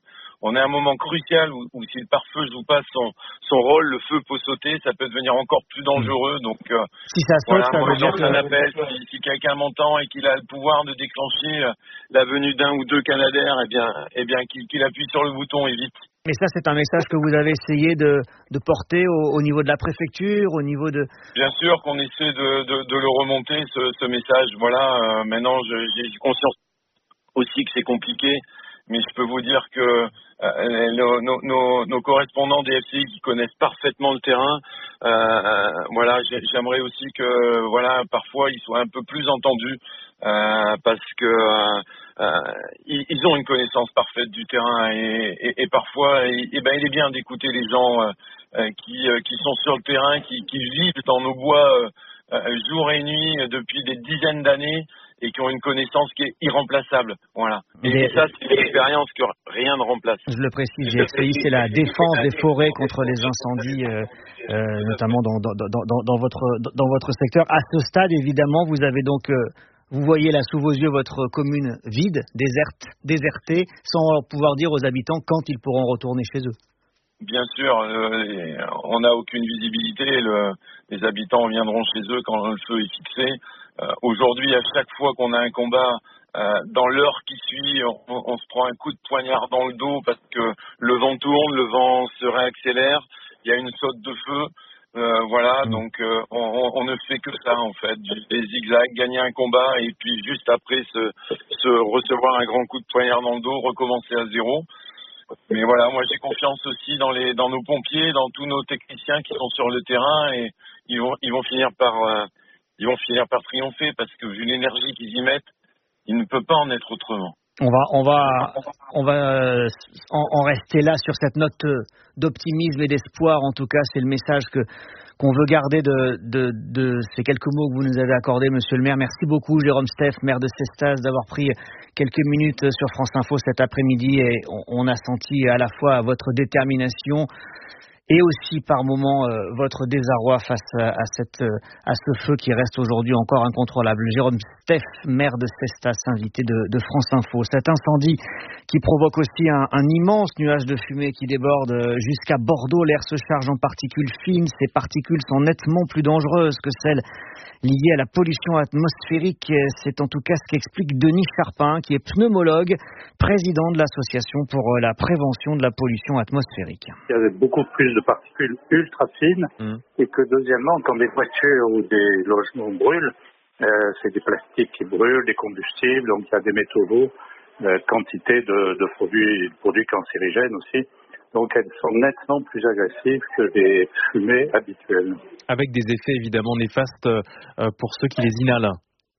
on est à un moment crucial où, où si le pare-feu joue pas son, son rôle, le feu peut sauter, ça peut devenir encore plus dangereux. Donc, euh, si ça saute, voilà, ça moi, veut dire que... un appel, si, si quelqu'un m'entend et qu'il a le pouvoir de déclencher euh, la venue d'un ou deux Canadair, eh bien, eh bien qu'il, qu'il appuie sur le bouton et vite. Mais ça, c'est un message que vous avez essayé de, de porter au, au niveau de la préfecture, au niveau de... Bien sûr qu'on essaie de, de, de le remonter, ce, ce message. Voilà, euh, maintenant, je, j'ai conscience aussi que c'est compliqué, mais je peux vous dire que euh, nos, nos, nos, nos correspondants des F C I qui connaissent parfaitement le terrain, euh, euh, voilà, j'aimerais aussi que, voilà, parfois ils soient un peu plus entendus, euh, parce que euh, euh, ils, ils ont une connaissance parfaite du terrain et, et, et parfois, et, et ben, il est bien d'écouter les gens euh, qui, euh, qui sont sur le terrain, qui, qui vivent dans nos bois euh, euh, jour et nuit depuis des dizaines d'années et qui ont une connaissance qui est irremplaçable. Voilà. Et, et ça, c'est une expérience que rien ne remplace. Je le précise, G F C I, c'est la défense des forêts contre les incendies, euh, euh, notamment dans, dans, dans, dans, votre, dans votre secteur. À ce stade, évidemment, vous avez donc... Euh, vous voyez là sous vos yeux votre commune vide, déserte, désertée, sans pouvoir dire aux habitants quand ils pourront retourner chez eux. Bien sûr, euh, on n'a aucune visibilité. Le, les habitants viendront chez eux quand le feu est fixé. Euh, aujourd'hui, à chaque fois qu'on a un combat, euh, dans l'heure qui suit, on, on se prend un coup de poignard dans le dos parce que le vent tourne, le vent se réaccélère, il y a une saute de feu. Euh, voilà, mmh. donc euh, on, on ne fait que ça en fait, des zigzags, gagner un combat et puis juste après se, se recevoir un grand coup de poignard dans le dos, recommencer à zéro. Mais voilà, moi j'ai confiance aussi dans les dans nos pompiers, dans tous nos techniciens qui sont sur le terrain et ils vont ils vont finir par euh, ils vont finir par triompher parce que vu l'énergie qu'ils y mettent, il ne peut pas en être autrement. On va, on va, on va en, en rester là sur cette note d'optimisme et d'espoir. En tout cas, c'est le message que qu'on veut garder de, de, de ces quelques mots que vous nous avez accordés, Monsieur le maire. Merci beaucoup, Jérôme Steph, maire de Cestas, d'avoir pris quelques minutes sur France Info cet après-midi. Et on, on a senti à la fois votre détermination et aussi par moments euh, votre désarroi face à, à, cette, euh, à ce feu qui reste aujourd'hui encore incontrôlable. Jérôme Steph, maire de Cestas, invité de, de France Info. Cet incendie qui provoque aussi un, un immense nuage de fumée qui déborde jusqu'à Bordeaux. L'air se charge en particules fines. Ces particules sont nettement plus dangereuses que celles liées à la pollution atmosphérique. C'est en tout cas ce qu'explique Denis Charpin, qui est pneumologue, président de l'association pour la prévention de la pollution atmosphérique. Il y avait beaucoup plus de particules ultra fines mmh. et que deuxièmement, quand des voitures ou des logements brûlent, euh, c'est des plastiques qui brûlent, des combustibles, donc il y a des métaux lourds, euh, quantité de, de produits, de produits cancérigènes aussi. Donc elles sont nettement plus agressives que les fumées habituelles. Avec des effets évidemment néfastes euh, pour ceux qui les inhalent.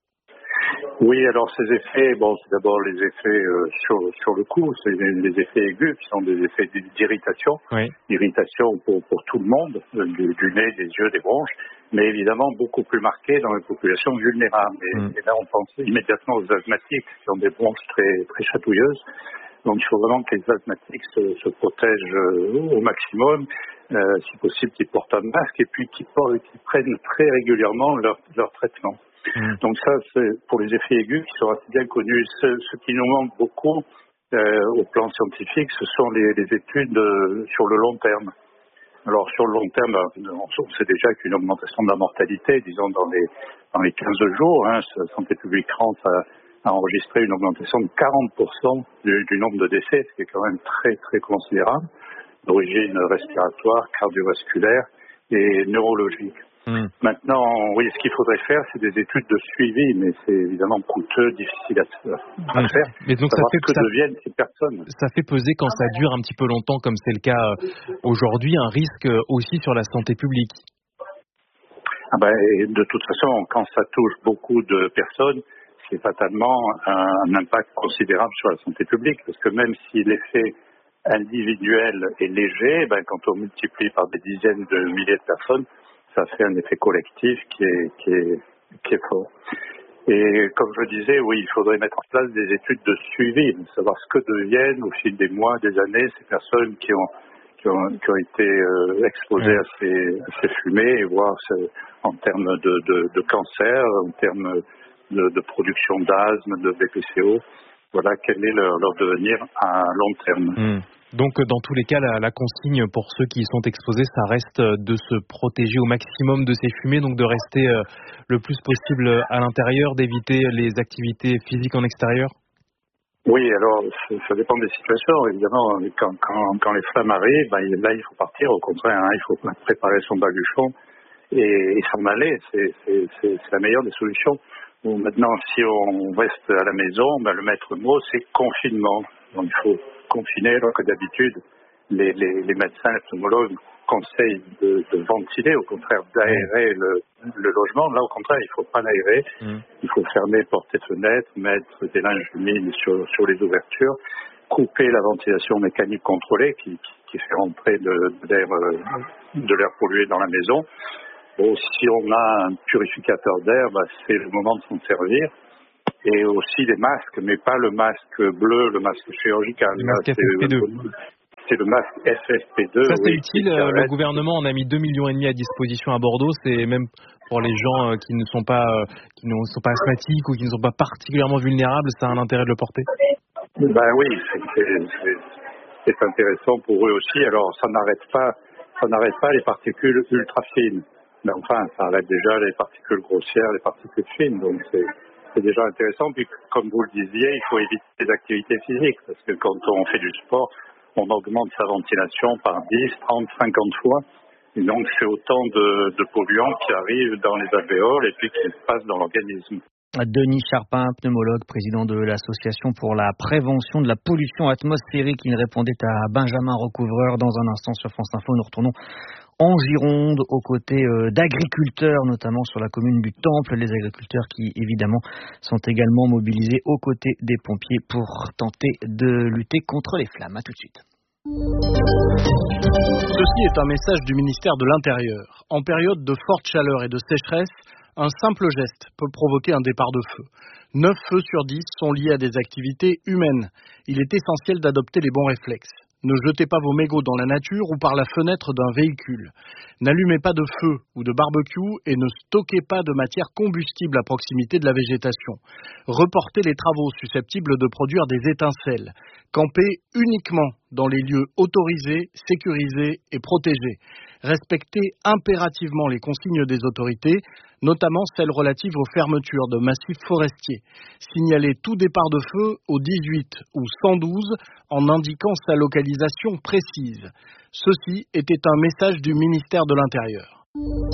Oui, alors ces effets, bon, c'est d'abord les effets euh, sur sur le cou, c'est les, les effets aigus qui sont des effets d'irritation, oui. Irritation pour pour tout le monde, du, du nez, des yeux, des bronches, mais évidemment beaucoup plus marqués dans les populations vulnérables. Et, mm. et là, on pense immédiatement aux asthmatiques qui ont des bronches très très chatouilleuses. Donc, il faut vraiment que les asthmatiques se, se protègent euh, au maximum, euh, si possible, qu'ils portent un masque et puis qu'ils, portent, qu'ils prennent très régulièrement leur leur traitement. Mmh. Donc ça, c'est pour les effets aigus qui sont assez bien connus. Ce, ce qui nous manque beaucoup euh, au plan scientifique, ce sont les, les études euh, sur le long terme. Alors sur le long terme, on sait déjà qu'une augmentation de la mortalité, disons dans les dans les quinze jours, hein, Santé publique France a, a enregistré une augmentation de quarante pour cent du, du nombre de décès, ce qui est quand même très très considérable, d'origine respiratoire, cardiovasculaire et neurologique. Mmh. Maintenant, oui, ce qu'il faudrait faire, c'est des études de suivi, mais c'est évidemment coûteux, difficile à, à mmh. faire. Mais donc ça fait que ça, deviennent ces personnes. Ça fait peser quand ça dure un petit peu longtemps, comme c'est le cas aujourd'hui, un risque aussi sur la santé publique. Ah ben, de toute façon, quand ça touche beaucoup de personnes, c'est fatalement un, un impact considérable sur la santé publique, parce que même si l'effet individuel est léger, ben, quand on multiplie par des dizaines de milliers de personnes, ça fait un effet collectif qui est, qui est, qui est fort. Et comme je disais, oui, il faudrait mettre en place des études de suivi, savoir ce que deviennent au fil des mois, des années, ces personnes qui ont, qui ont, qui ont été euh, exposées à ces, à ces fumées et voir ce, en termes de, de, de cancer, en termes de, de production d'asthme, de B P C O, voilà quel est leur, leur devenir à long terme. Mmh. Donc dans tous les cas, la, la consigne pour ceux qui y sont exposés, ça reste de se protéger au maximum de ces fumées, donc de rester euh, le plus possible à l'intérieur, d'éviter les activités physiques en extérieur. Oui, alors ça dépend des situations. Évidemment, quand, quand, quand les flammes arrivent, ben, là il faut partir. Au contraire, hein, il faut préparer son baluchon et, et s'en aller. C'est, c'est, c'est, c'est la meilleure des solutions. Bon, maintenant, si on reste à la maison, ben, le maître mot, c'est confinement. Donc il faut confiner, alors que d'habitude, les, les, les médecins, les pneumologues conseillent de, de ventiler, au contraire d'aérer le, le logement. Là, au contraire, il ne faut pas l'aérer. Mmh. Il faut fermer portes et fenêtres, mettre des linges humides sur, sur les ouvertures, couper la ventilation mécanique contrôlée qui, qui fait rentrer de, de, l'air, de l'air pollué dans la maison. Bon, si on a un purificateur d'air, bah, c'est le moment de s'en servir. Et aussi des masques, mais pas le masque bleu, le masque chirurgical. Le masque F F P deux. C'est le masque F F P deux. Ça, c'est oui, utile. Le gouvernement en a mis deux millions et demi à disposition à Bordeaux. C'est même pour les gens qui ne sont pas, qui ne sont pas asthmatiques ou qui ne sont pas particulièrement vulnérables, ça a un intérêt de le porter. Ben oui, c'est, c'est, c'est intéressant pour eux aussi. Alors, ça n'arrête pas, ça n'arrête pas les particules ultra fines. Mais enfin, ça arrête déjà les particules grossières, les particules fines. Donc, c'est, c'est déjà intéressant. Puis, comme vous le disiez, il faut éviter les activités physiques. Parce que quand on fait du sport, on augmente sa ventilation par dix, trente, cinquante fois. Et donc, c'est autant de, de polluants qui arrivent dans les alvéoles et puis qui passent dans l'organisme. Denis Charpin, pneumologue, président de l'Association pour la prévention de la pollution atmosphérique. Il répondait à Benjamin Recouvreur. Dans un instant sur France Info, nous retournons en Gironde aux côtés d'agriculteurs, notamment sur la commune du Temple. Les agriculteurs qui, évidemment, sont également mobilisés aux côtés des pompiers pour tenter de lutter contre les flammes. À tout de suite. Ceci est un message du ministère de l'Intérieur. En période de forte chaleur et de sécheresse, un simple geste peut provoquer un départ de feu. neuf feux sur dix sont liés à des activités humaines. Il est essentiel d'adopter les bons réflexes. Ne jetez pas vos mégots dans la nature ou par la fenêtre d'un véhicule. N'allumez pas de feu ou de barbecue et ne stockez pas de matière combustible à proximité de la végétation. Reportez les travaux susceptibles de produire des étincelles. Campez uniquement dans les lieux autorisés, sécurisés et protégés. Respectez impérativement les consignes des autorités, notamment celles relatives aux fermetures de massifs forestiers. Signalez tout départ de feu au dix-huit ou cent douze en indiquant sa localisation précise. Ceci était un message du ministère de l'Intérieur.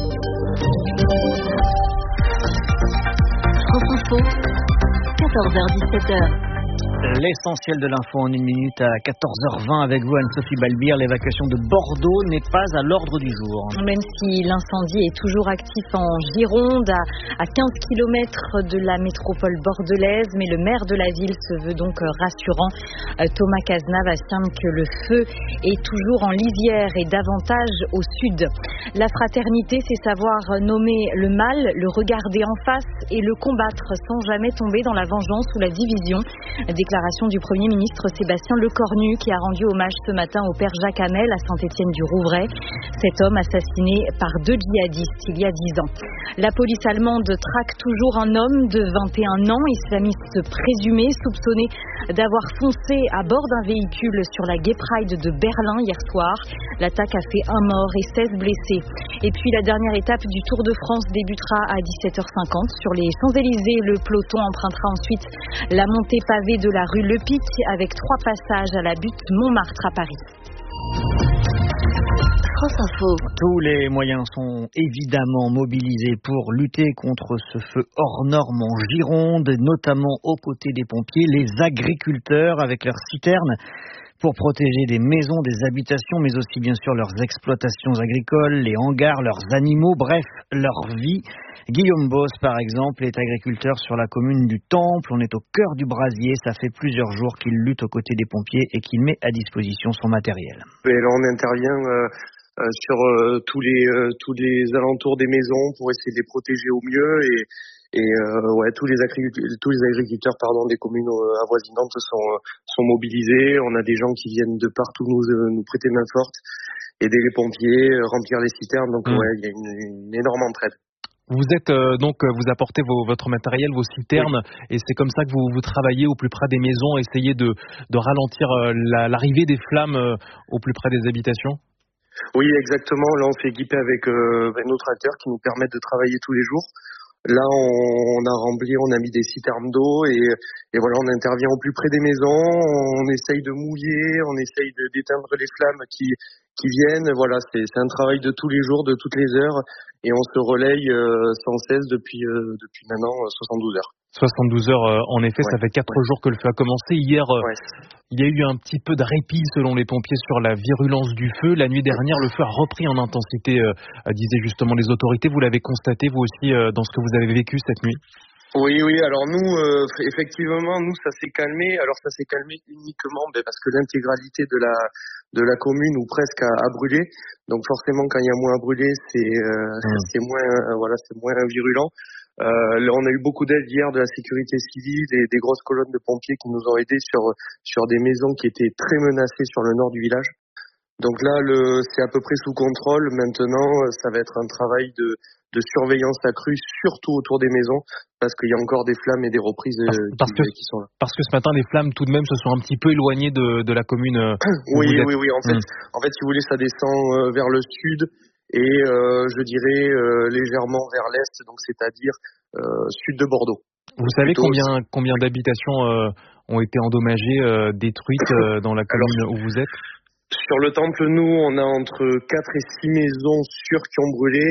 France Info, quatorze heures dix-sept heures. L'essentiel de l'info en une minute à quatorze heures vingt avec vous, Anne-Sophie Balbir. L'évacuation de Bordeaux n'est pas à l'ordre du jour. Même si l'incendie est toujours actif en Gironde, à quinze kilomètres de la métropole bordelaise, mais le maire de la ville se veut donc rassurant. Thomas Cazenave affirme que le feu est toujours en lisière et davantage au sud. La fraternité, c'est savoir nommer le mal, le regarder en face et le combattre sans jamais tomber dans la vengeance ou la division. Déclaration du Premier ministre Sébastien Lecornu qui a rendu hommage ce matin au père Jacques Hamel à Saint-Étienne-du-Rouvray. Cet homme assassiné par deux djihadistes il y a dix ans. La police allemande traque toujours un homme de vingt et un ans, islamiste présumé, soupçonné d'avoir foncé à bord d'un véhicule sur la Gay Pride de Berlin hier soir. L'attaque a fait un mort et seize blessés. Et puis la dernière étape du Tour de France débutera à dix-sept heures cinquante sur les Champs-Élysées. Le peloton empruntera ensuite la montée pavée de la rue Le Pic avec trois passages à la butte Montmartre à Paris. France Info. Tous les moyens sont évidemment mobilisés pour lutter contre ce feu hors norme en Gironde, notamment aux côtés des pompiers, les agriculteurs avec leurs citernes pour protéger des maisons, des habitations, mais aussi bien sûr leurs exploitations agricoles, les hangars, leurs animaux, bref, leur vie. Guillaume Boss, par exemple, est agriculteur sur la commune du Temple. On est au cœur du brasier. Ça fait plusieurs jours qu'il lutte aux côtés des pompiers et qu'il met à disposition son matériel. Et là, on intervient euh, euh, sur euh, tous les euh, tous les alentours des maisons pour essayer de les protéger au mieux et Et euh, ouais, tous les agriculteurs, tous les agriculteurs pardon, des communes euh, avoisinantes sont sont mobilisés. On a des gens qui viennent de partout nous euh, nous prêter main forte, aider les pompiers, euh, remplir les citernes. Donc mmh. ouais, il y a une, une énorme entraide. Vous êtes euh, donc vous apportez vos, votre matériel, vos citernes, oui. Et c'est comme ça que vous, vous travaillez au plus près des maisons, essayez de, de ralentir euh, la, l'arrivée des flammes euh, au plus près des habitations. Oui, exactement. Là, on s'est équipé avec euh, nos tracteurs qui nous permettent de travailler tous les jours. Là, on, on a rempli, on a mis des citernes d'eau et, et voilà, on intervient au plus près des maisons. On essaye de mouiller, on essaye de, d'éteindre les flammes qui, qui viennent. Voilà, c'est, c'est un travail de tous les jours, de toutes les heures. Et on se relaye euh, sans cesse depuis euh, depuis maintenant euh, soixante-douze heures. soixante-douze heures, euh, en effet, ouais, ça fait quatre ouais. jours que le feu a commencé. Hier, euh, ouais. il y a eu un petit peu de répit selon les pompiers sur la virulence du feu. La nuit dernière, le feu a repris en intensité, euh, disaient justement les autorités. Vous l'avez constaté, vous aussi, euh, dans ce que vous avez vécu cette nuit? Oui, oui. Alors nous, euh, effectivement, nous, ça s'est calmé. Alors ça s'est calmé uniquement ben, parce que l'intégralité de la de la commune ou presque a, a brûlé. Donc forcément, quand il y a moins à brûler, c'est euh, mmh. c'est moins euh, voilà, c'est moins virulent. Euh, là, on a eu beaucoup d'aide hier de la sécurité civile et des grosses colonnes de pompiers qui nous ont aidés sur sur des maisons qui étaient très menacées sur le nord du village. Donc là, le, c'est à peu près sous contrôle. Maintenant, ça va être un travail de, de surveillance accrue, surtout autour des maisons, parce qu'il y a encore des flammes et des reprises parce, qui, parce que, qui sont là. Parce que ce matin, les flammes, tout de même, se sont un petit peu éloignées de, de la commune. oui, oui, oui. En fait, mmh. en fait, si vous voulez, ça descend vers le sud et euh, je dirais euh, légèrement vers l'est, donc c'est-à-dire euh, sud de Bordeaux. Vous savez combien, combien d'habitations euh, ont été endommagées, euh, détruites euh, dans la commune Alors, où vous êtes? Sur le temple, nous, on a entre quatre et six maisons sûres qui ont brûlé.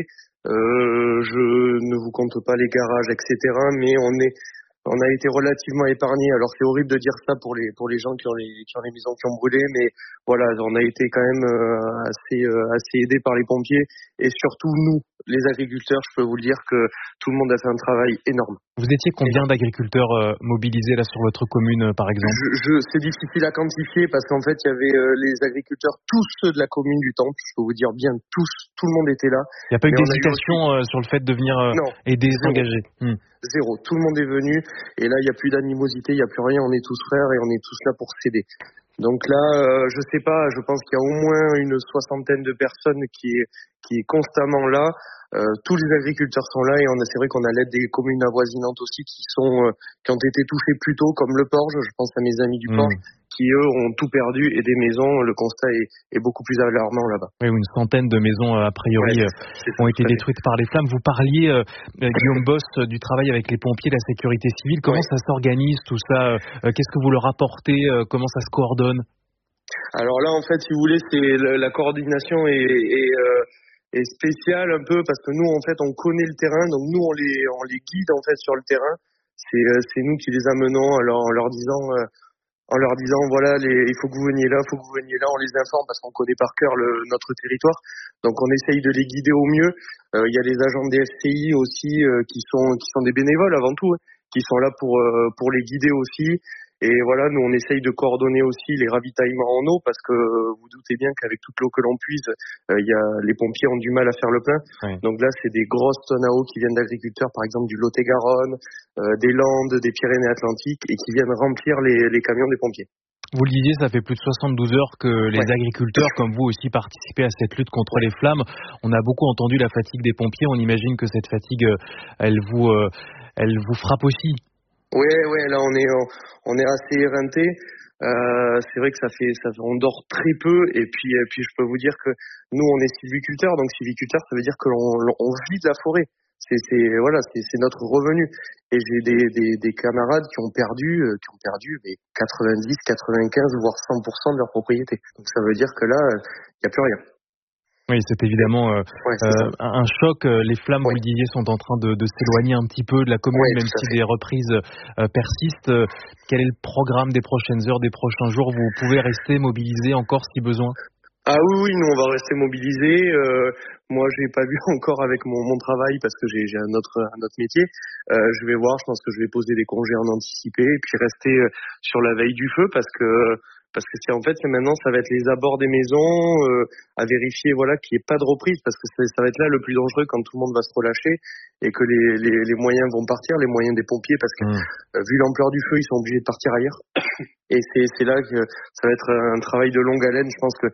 Euh, je ne vous compte pas les garages, et cetera. Mais on est, on a été relativement épargnés. Alors c'est horrible de dire ça pour les pour les gens qui ont les qui ont les maisons qui ont brûlé, mais voilà, on a été quand même euh, assez euh, assez aidés par les pompiers et surtout nous, les agriculteurs. Je peux vous le dire que tout le monde a fait un travail énorme. Vous étiez combien d'agriculteurs euh, mobilisés là sur votre commune, euh, par exemple? je, je, C'est difficile à quantifier parce qu'en fait, il y avait euh, les agriculteurs, tous ceux de la commune du Temple, je peux vous dire bien tous, tout le monde était là. Il n'y a pas eu d'hésitation eu aussi... euh, sur le fait de venir euh, non, aider, zéro, s'engager hmm. Zéro, tout le monde est venu et là, il n'y a plus d'animosité, il n'y a plus rien, on est tous frères et on est tous là pour s'aider. Donc là, euh, je sais pas, je pense qu'il y a au moins une soixantaine de personnes qui est, qui est constamment là. Euh, tous les agriculteurs sont là et on a, c'est vrai qu'on a l'aide des communes avoisinantes aussi qui sont, euh, qui ont été touchées plus tôt, comme le Porge. Je pense à mes amis du Porge, mmh. qui eux ont tout perdu et des maisons. Le constat est, est beaucoup plus alarmant là-bas. Oui, une centaine de maisons a priori ouais, c'est, c'est ont été détruites par les flammes. Vous parliez, euh, Guillaume Boss, du travail avec les pompiers, la sécurité civile. Comment ouais. ça s'organise tout ça? euh, Qu'est-ce que vous leur apportez? euh, Comment ça se coordonne? Alors là, en fait, si vous voulez, c'est le, la coordination est, est euh, est spécial un peu parce que nous en fait on connaît le terrain, donc nous on les on les guide en fait sur le terrain. C'est c'est nous qui les amenons alors en leur disant euh, en leur disant voilà les, il faut que vous veniez là, il faut que vous veniez là, on les informe parce qu'on connaît par cœur le, notre territoire. Donc on essaye de les guider au mieux. Il euh, y a les agents des F C I aussi euh, qui sont qui sont des bénévoles avant tout, hein, qui sont là pour euh, pour les guider aussi. Et voilà, nous on essaye de coordonner aussi les ravitaillements en eau parce que euh, vous doutez bien qu'avec toute l'eau que l'on puise, euh, y a, les pompiers ont du mal à faire le plein. Oui. Donc là, c'est des grosses tonnes à eau qui viennent d'agriculteurs, par exemple du Lot-et-Garonne, euh, des Landes, des Pyrénées-Atlantiques et qui viennent remplir les, les camions des pompiers. Vous le disiez, ça fait plus de soixante-douze heures que les ouais. agriculteurs, comme vous aussi, participez à cette lutte contre les flammes. On a beaucoup entendu la fatigue des pompiers. On imagine que cette fatigue, elle vous, euh, elle vous frappe aussi. Ouais, ouais, là on est on est assez éreinté. Euh, c'est vrai que ça fait ça on dort très peu et puis et puis je peux vous dire que nous on est sylviculteurs, donc sylviculteur ça veut dire que l'on on vit de la forêt. C'est c'est voilà, c'est c'est notre revenu. Et j'ai des des des camarades qui ont perdu euh, qui ont perdu mais quatre-vingt-dix, quatre-vingt-quinze voire cent pour cent de leur propriété. Donc ça veut dire que là il y a plus rien. Oui, c'est évidemment euh, ouais, c'est euh, un choc. Les flammes, ouais. vous le disiez, sont en train de, de s'éloigner un petit peu de la commune, ouais, même si des reprises euh, persistent. Quel est le programme des prochaines heures, des prochains jours? Vous pouvez rester mobilisé encore si besoin? Ah oui, oui, nous on va rester mobilisés. Euh, moi, j'ai pas vu encore avec mon, mon travail parce que j'ai, j'ai un autre un autre métier. Euh, je vais voir. Je pense que je vais poser des congés en anticipé et puis rester sur la veille du feu parce que. Parce que c'est en fait c'est maintenant ça va être les abords des maisons euh, à vérifier voilà qu'il n'y ait pas de reprise parce que c'est, ça va être là le plus dangereux quand tout le monde va se relâcher et que les, les, les moyens vont partir, les moyens des pompiers parce que mmh. euh, vu l'ampleur du feu ils sont obligés de partir ailleurs et c'est, c'est là que ça va être un travail de longue haleine. Je pense que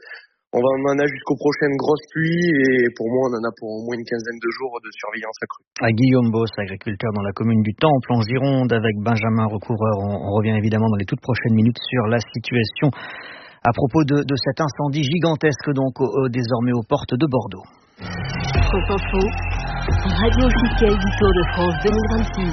On, va, on en a jusqu'aux prochaines grosses pluies et pour moi, on en a pour au moins une quinzaine de jours de surveillance accrue. À Guillaume Boss, agriculteur dans la commune du Temple, en Gironde, avec Benjamin Recouvreur. On, on revient évidemment dans les toutes prochaines minutes sur la situation à propos de, de cet incendie gigantesque, donc au, au, désormais aux portes de Bordeaux. France Info, radio officielle du Tour de France deux mille vingt-six.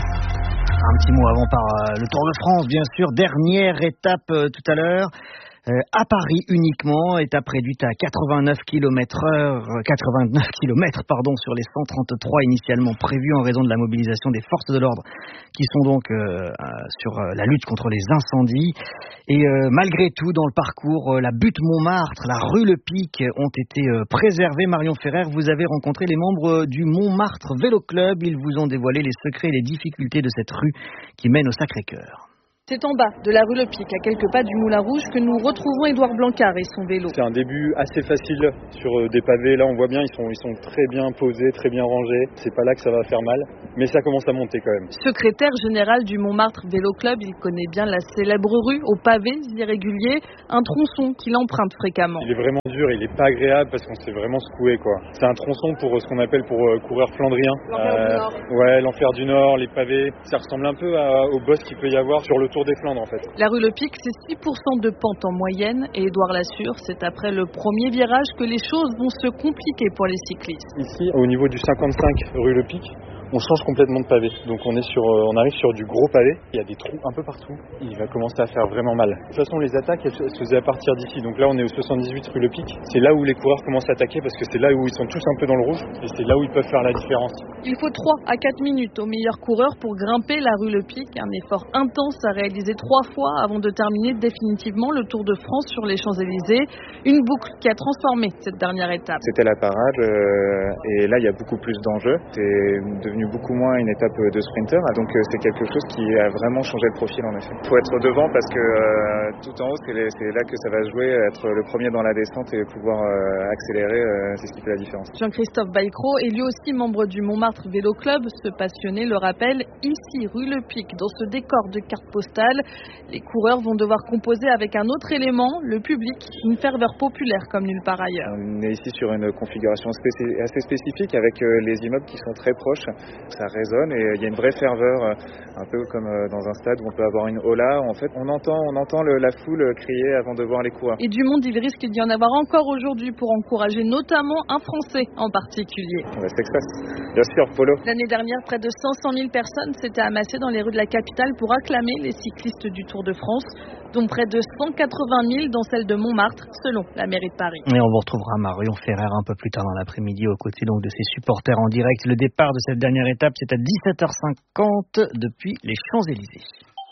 Un petit mot avant par euh, le Tour de France, bien sûr. Dernière étape euh, tout à l'heure. Euh, à Paris uniquement, étape réduite à quatre-vingt-neuf kilomètres heure, quatre-vingt-neuf kilomètres pardon, sur les cent trente-trois initialement prévus en raison de la mobilisation des forces de l'ordre qui sont donc euh, sur euh, la lutte contre les incendies. Et euh, malgré tout, dans le parcours, euh, la butte Montmartre, la rue Le Pic ont été euh, préservées. Marion Ferrer, vous avez rencontré les membres du Montmartre Vélo Club. Ils vous ont dévoilé les secrets et les difficultés de cette rue qui mène au Sacré-Cœur. C'est en bas de la rue Le Pic, à quelques pas du Moulin Rouge, que nous retrouvons Édouard Blancard et son vélo. C'est un début assez facile sur des pavés. Là, on voit bien, ils sont, ils sont très bien posés, très bien rangés. C'est pas là que ça va faire mal, mais ça commence à monter quand même. Secrétaire général du Montmartre Vélo Club, il connaît bien la célèbre rue aux pavés irréguliers, un tronçon qu'il emprunte fréquemment. Il est vraiment dur, il est pas agréable parce qu'on s'est vraiment secoué, quoi. C'est un tronçon pour ce qu'on appelle pour euh, coureur flandrien. L'enfer euh, du Nord. Ouais, l'enfer du Nord, les pavés. Ça ressemble un peu à, au boss qu'il peut y avoir sur le Tour des Flandres, en fait. La rue Le Pic, c'est six pour cent de pente en moyenne et Édouard l'assure, c'est après le premier virage que les choses vont se compliquer pour les cyclistes. Ici, au niveau du cinquante-cinq rue Le Pic, on change complètement de pavé. Donc on est sur, on arrive sur du gros pavé. Il y a des trous un peu partout. Il va commencer à faire vraiment mal. De toute façon, les attaques, elles se faisaient à partir d'ici. Donc là, on est au soixante-dix-huit rue Le Pic. C'est là où les coureurs commencent à attaquer parce que c'est là où ils sont tous un peu dans le rouge et c'est là où ils peuvent faire la différence. Il faut trois à quatre minutes aux meilleurs coureurs pour grimper la rue Le Pic. Un effort intense à réaliser trois fois avant de terminer définitivement le Tour de France sur les Champs-Élysées. Une boucle qui a transformé cette dernière étape. C'était la parade euh, et là, il y a beaucoup plus d'enjeux. C'est devenu beaucoup moins une étape de sprinter, donc euh, c'est quelque chose qui a vraiment changé le profil en effet. Il faut être devant parce que euh, tout en haut, c'est, les, c'est là que ça va jouer, être le premier dans la descente et pouvoir euh, accélérer, euh, c'est ce qui fait la différence. Jean-Christophe Baïcro est lui aussi membre du Montmartre Vélo Club. Ce passionné le rappelle, ici, rue Le Pic, dans ce décor de carte postale, les coureurs vont devoir composer avec un autre élément, le public, une ferveur populaire comme nulle part ailleurs. On est ici sur une configuration spécif- assez spécifique avec euh, les immeubles qui sont très proches, ça résonne. Et il y a une vraie ferveur, un peu comme dans un stade où on peut avoir une hola. En fait, on entend, on entend le, la foule crier avant de voir les coureurs. Et du monde, il risque d'y en avoir encore aujourd'hui pour encourager notamment un Français en particulier. West Express, bien sûr, Polo. L'année dernière, près de cinq cent mille personnes s'étaient amassées dans les rues de la capitale pour acclamer les cyclistes du Tour de France, dont près de cent quatre-vingt mille dans celle de Montmartre, selon la mairie de Paris. Et on vous retrouvera Marion Ferrer un peu plus tard dans l'après-midi aux côtés donc de ses supporters en direct. Le départ de cette dernière étape, c'est à dix-sept heures cinquante depuis les Champs-Élysées.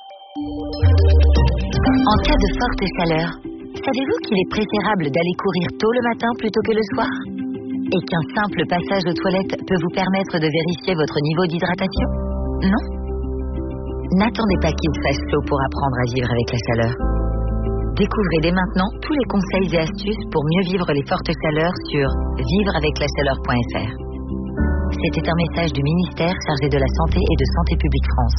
En cas de forte chaleur, savez-vous qu'il est préférable d'aller courir tôt le matin plutôt que le soir ? Et qu'un simple passage aux toilettes peut vous permettre de vérifier votre niveau d'hydratation ? Non ? N'attendez pas qu'il fasse chaud pour apprendre à vivre avec la chaleur. Découvrez dès maintenant tous les conseils et astuces pour mieux vivre les fortes chaleurs sur vivre avec la chaleur point f r. C'était un message du ministère chargé de la Santé et de Santé publique France.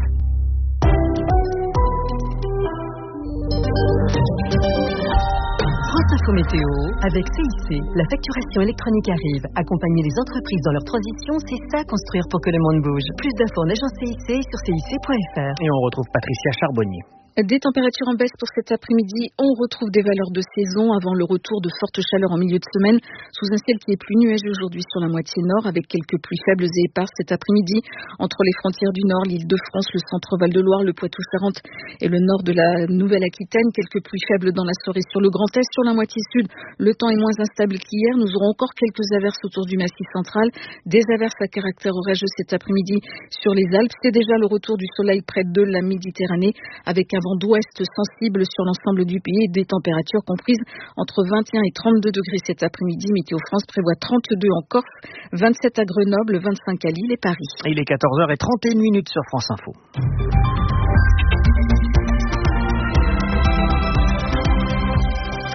France Info Météo, avec C I C, la facturation électronique arrive. Accompagner les entreprises dans leur transition, c'est ça construire pour que le monde bouge. Plus d'infos en agence C I C sur C I C point f r. Et on retrouve Patricia Charbonnier. Des températures en baisse pour cet après-midi. On retrouve des valeurs de saison avant le retour de fortes chaleurs en milieu de semaine, sous un ciel qui est plus nuageux aujourd'hui sur la moitié nord, avec quelques pluies faibles et éparses cet après-midi entre les frontières du nord, l'Île-de-France, le centre Val-de-Loire, le Poitou-Charentes et le nord de la Nouvelle-Aquitaine. Quelques pluies faibles dans la soirée sur le Grand Est. Sur la moitié sud, le temps est moins instable qu'hier. Nous aurons encore quelques averses autour du Massif central, des averses à caractère orageux cet après-midi sur les Alpes. C'est déjà le retour du soleil près de la Méditerranée, avec un vent d'ouest sensible sur l'ensemble du pays et des températures comprises entre vingt et un et trente-deux degrés cet après-midi. Météo France prévoit trente-deux en Corse, vingt-sept à Grenoble, vingt-cinq à Lille et Paris. Il est quatorze heures trente et une minutes sur France Info.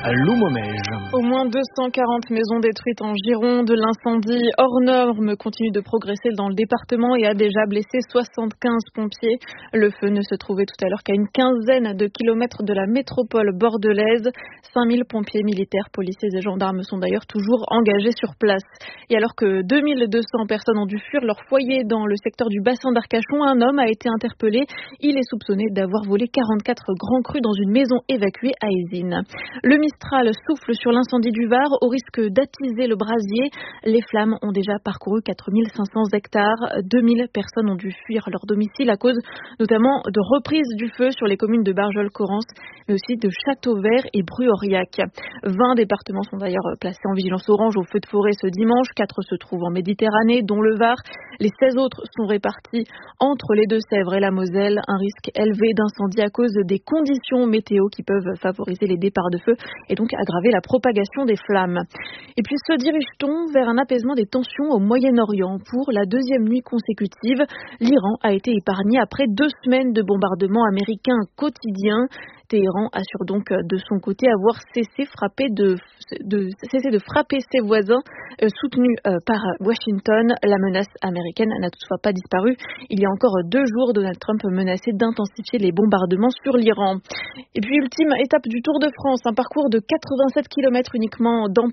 Loumomège. Au moins deux cent quarante maisons détruites en Gironde. L'incendie hors norme continue de progresser dans le département et a déjà blessé soixante-quinze pompiers. Le feu ne se trouvait tout à l'heure qu'à une quinzaine de kilomètres de la métropole bordelaise. cinq mille pompiers, militaires, policiers et gendarmes sont d'ailleurs toujours engagés sur place. Et alors que deux mille deux cents personnes ont dû fuir leur foyer dans le secteur du bassin d'Arcachon, un homme a été interpellé. Il est soupçonné d'avoir volé quarante-quatre grands crus dans une maison évacuée à Ézine. Le Mistral souffle sur l'incendie du Var au risque d'attiser le brasier. Les flammes ont déjà parcouru quatre mille cinq cents hectares. deux mille personnes ont dû fuir leur domicile à cause notamment de reprises du feu sur les communes de Barjol-Corrence, mais aussi de Châteauvert et Bru-Aurillac. vingt départements sont d'ailleurs placés en vigilance orange au feu de forêt ce dimanche. quatre se trouvent en Méditerranée, dont le Var. Les seize autres sont répartis entre les Deux-Sèvres et la Moselle. Un risque élevé d'incendie à cause des conditions météo qui peuvent favoriser les départs de feu et donc aggraver la propagation des flammes. Et puis se dirige-t-on vers un apaisement des tensions au Moyen-Orient? Pour la deuxième nuit consécutive, l'Iran a été épargné après deux semaines de bombardements américains quotidiens. Téhéran assure donc de son côté avoir cessé, frapper de, de, cessé de frapper ses voisins, euh, soutenus euh, par Washington. La menace américaine n'a toutefois pas disparu. Il y a encore deux jours, Donald Trump menaçait d'intensifier les bombardements sur l'Iran. Et puis ultime étape du Tour de France, un parcours de quatre-vingt-sept kilomètres uniquement dans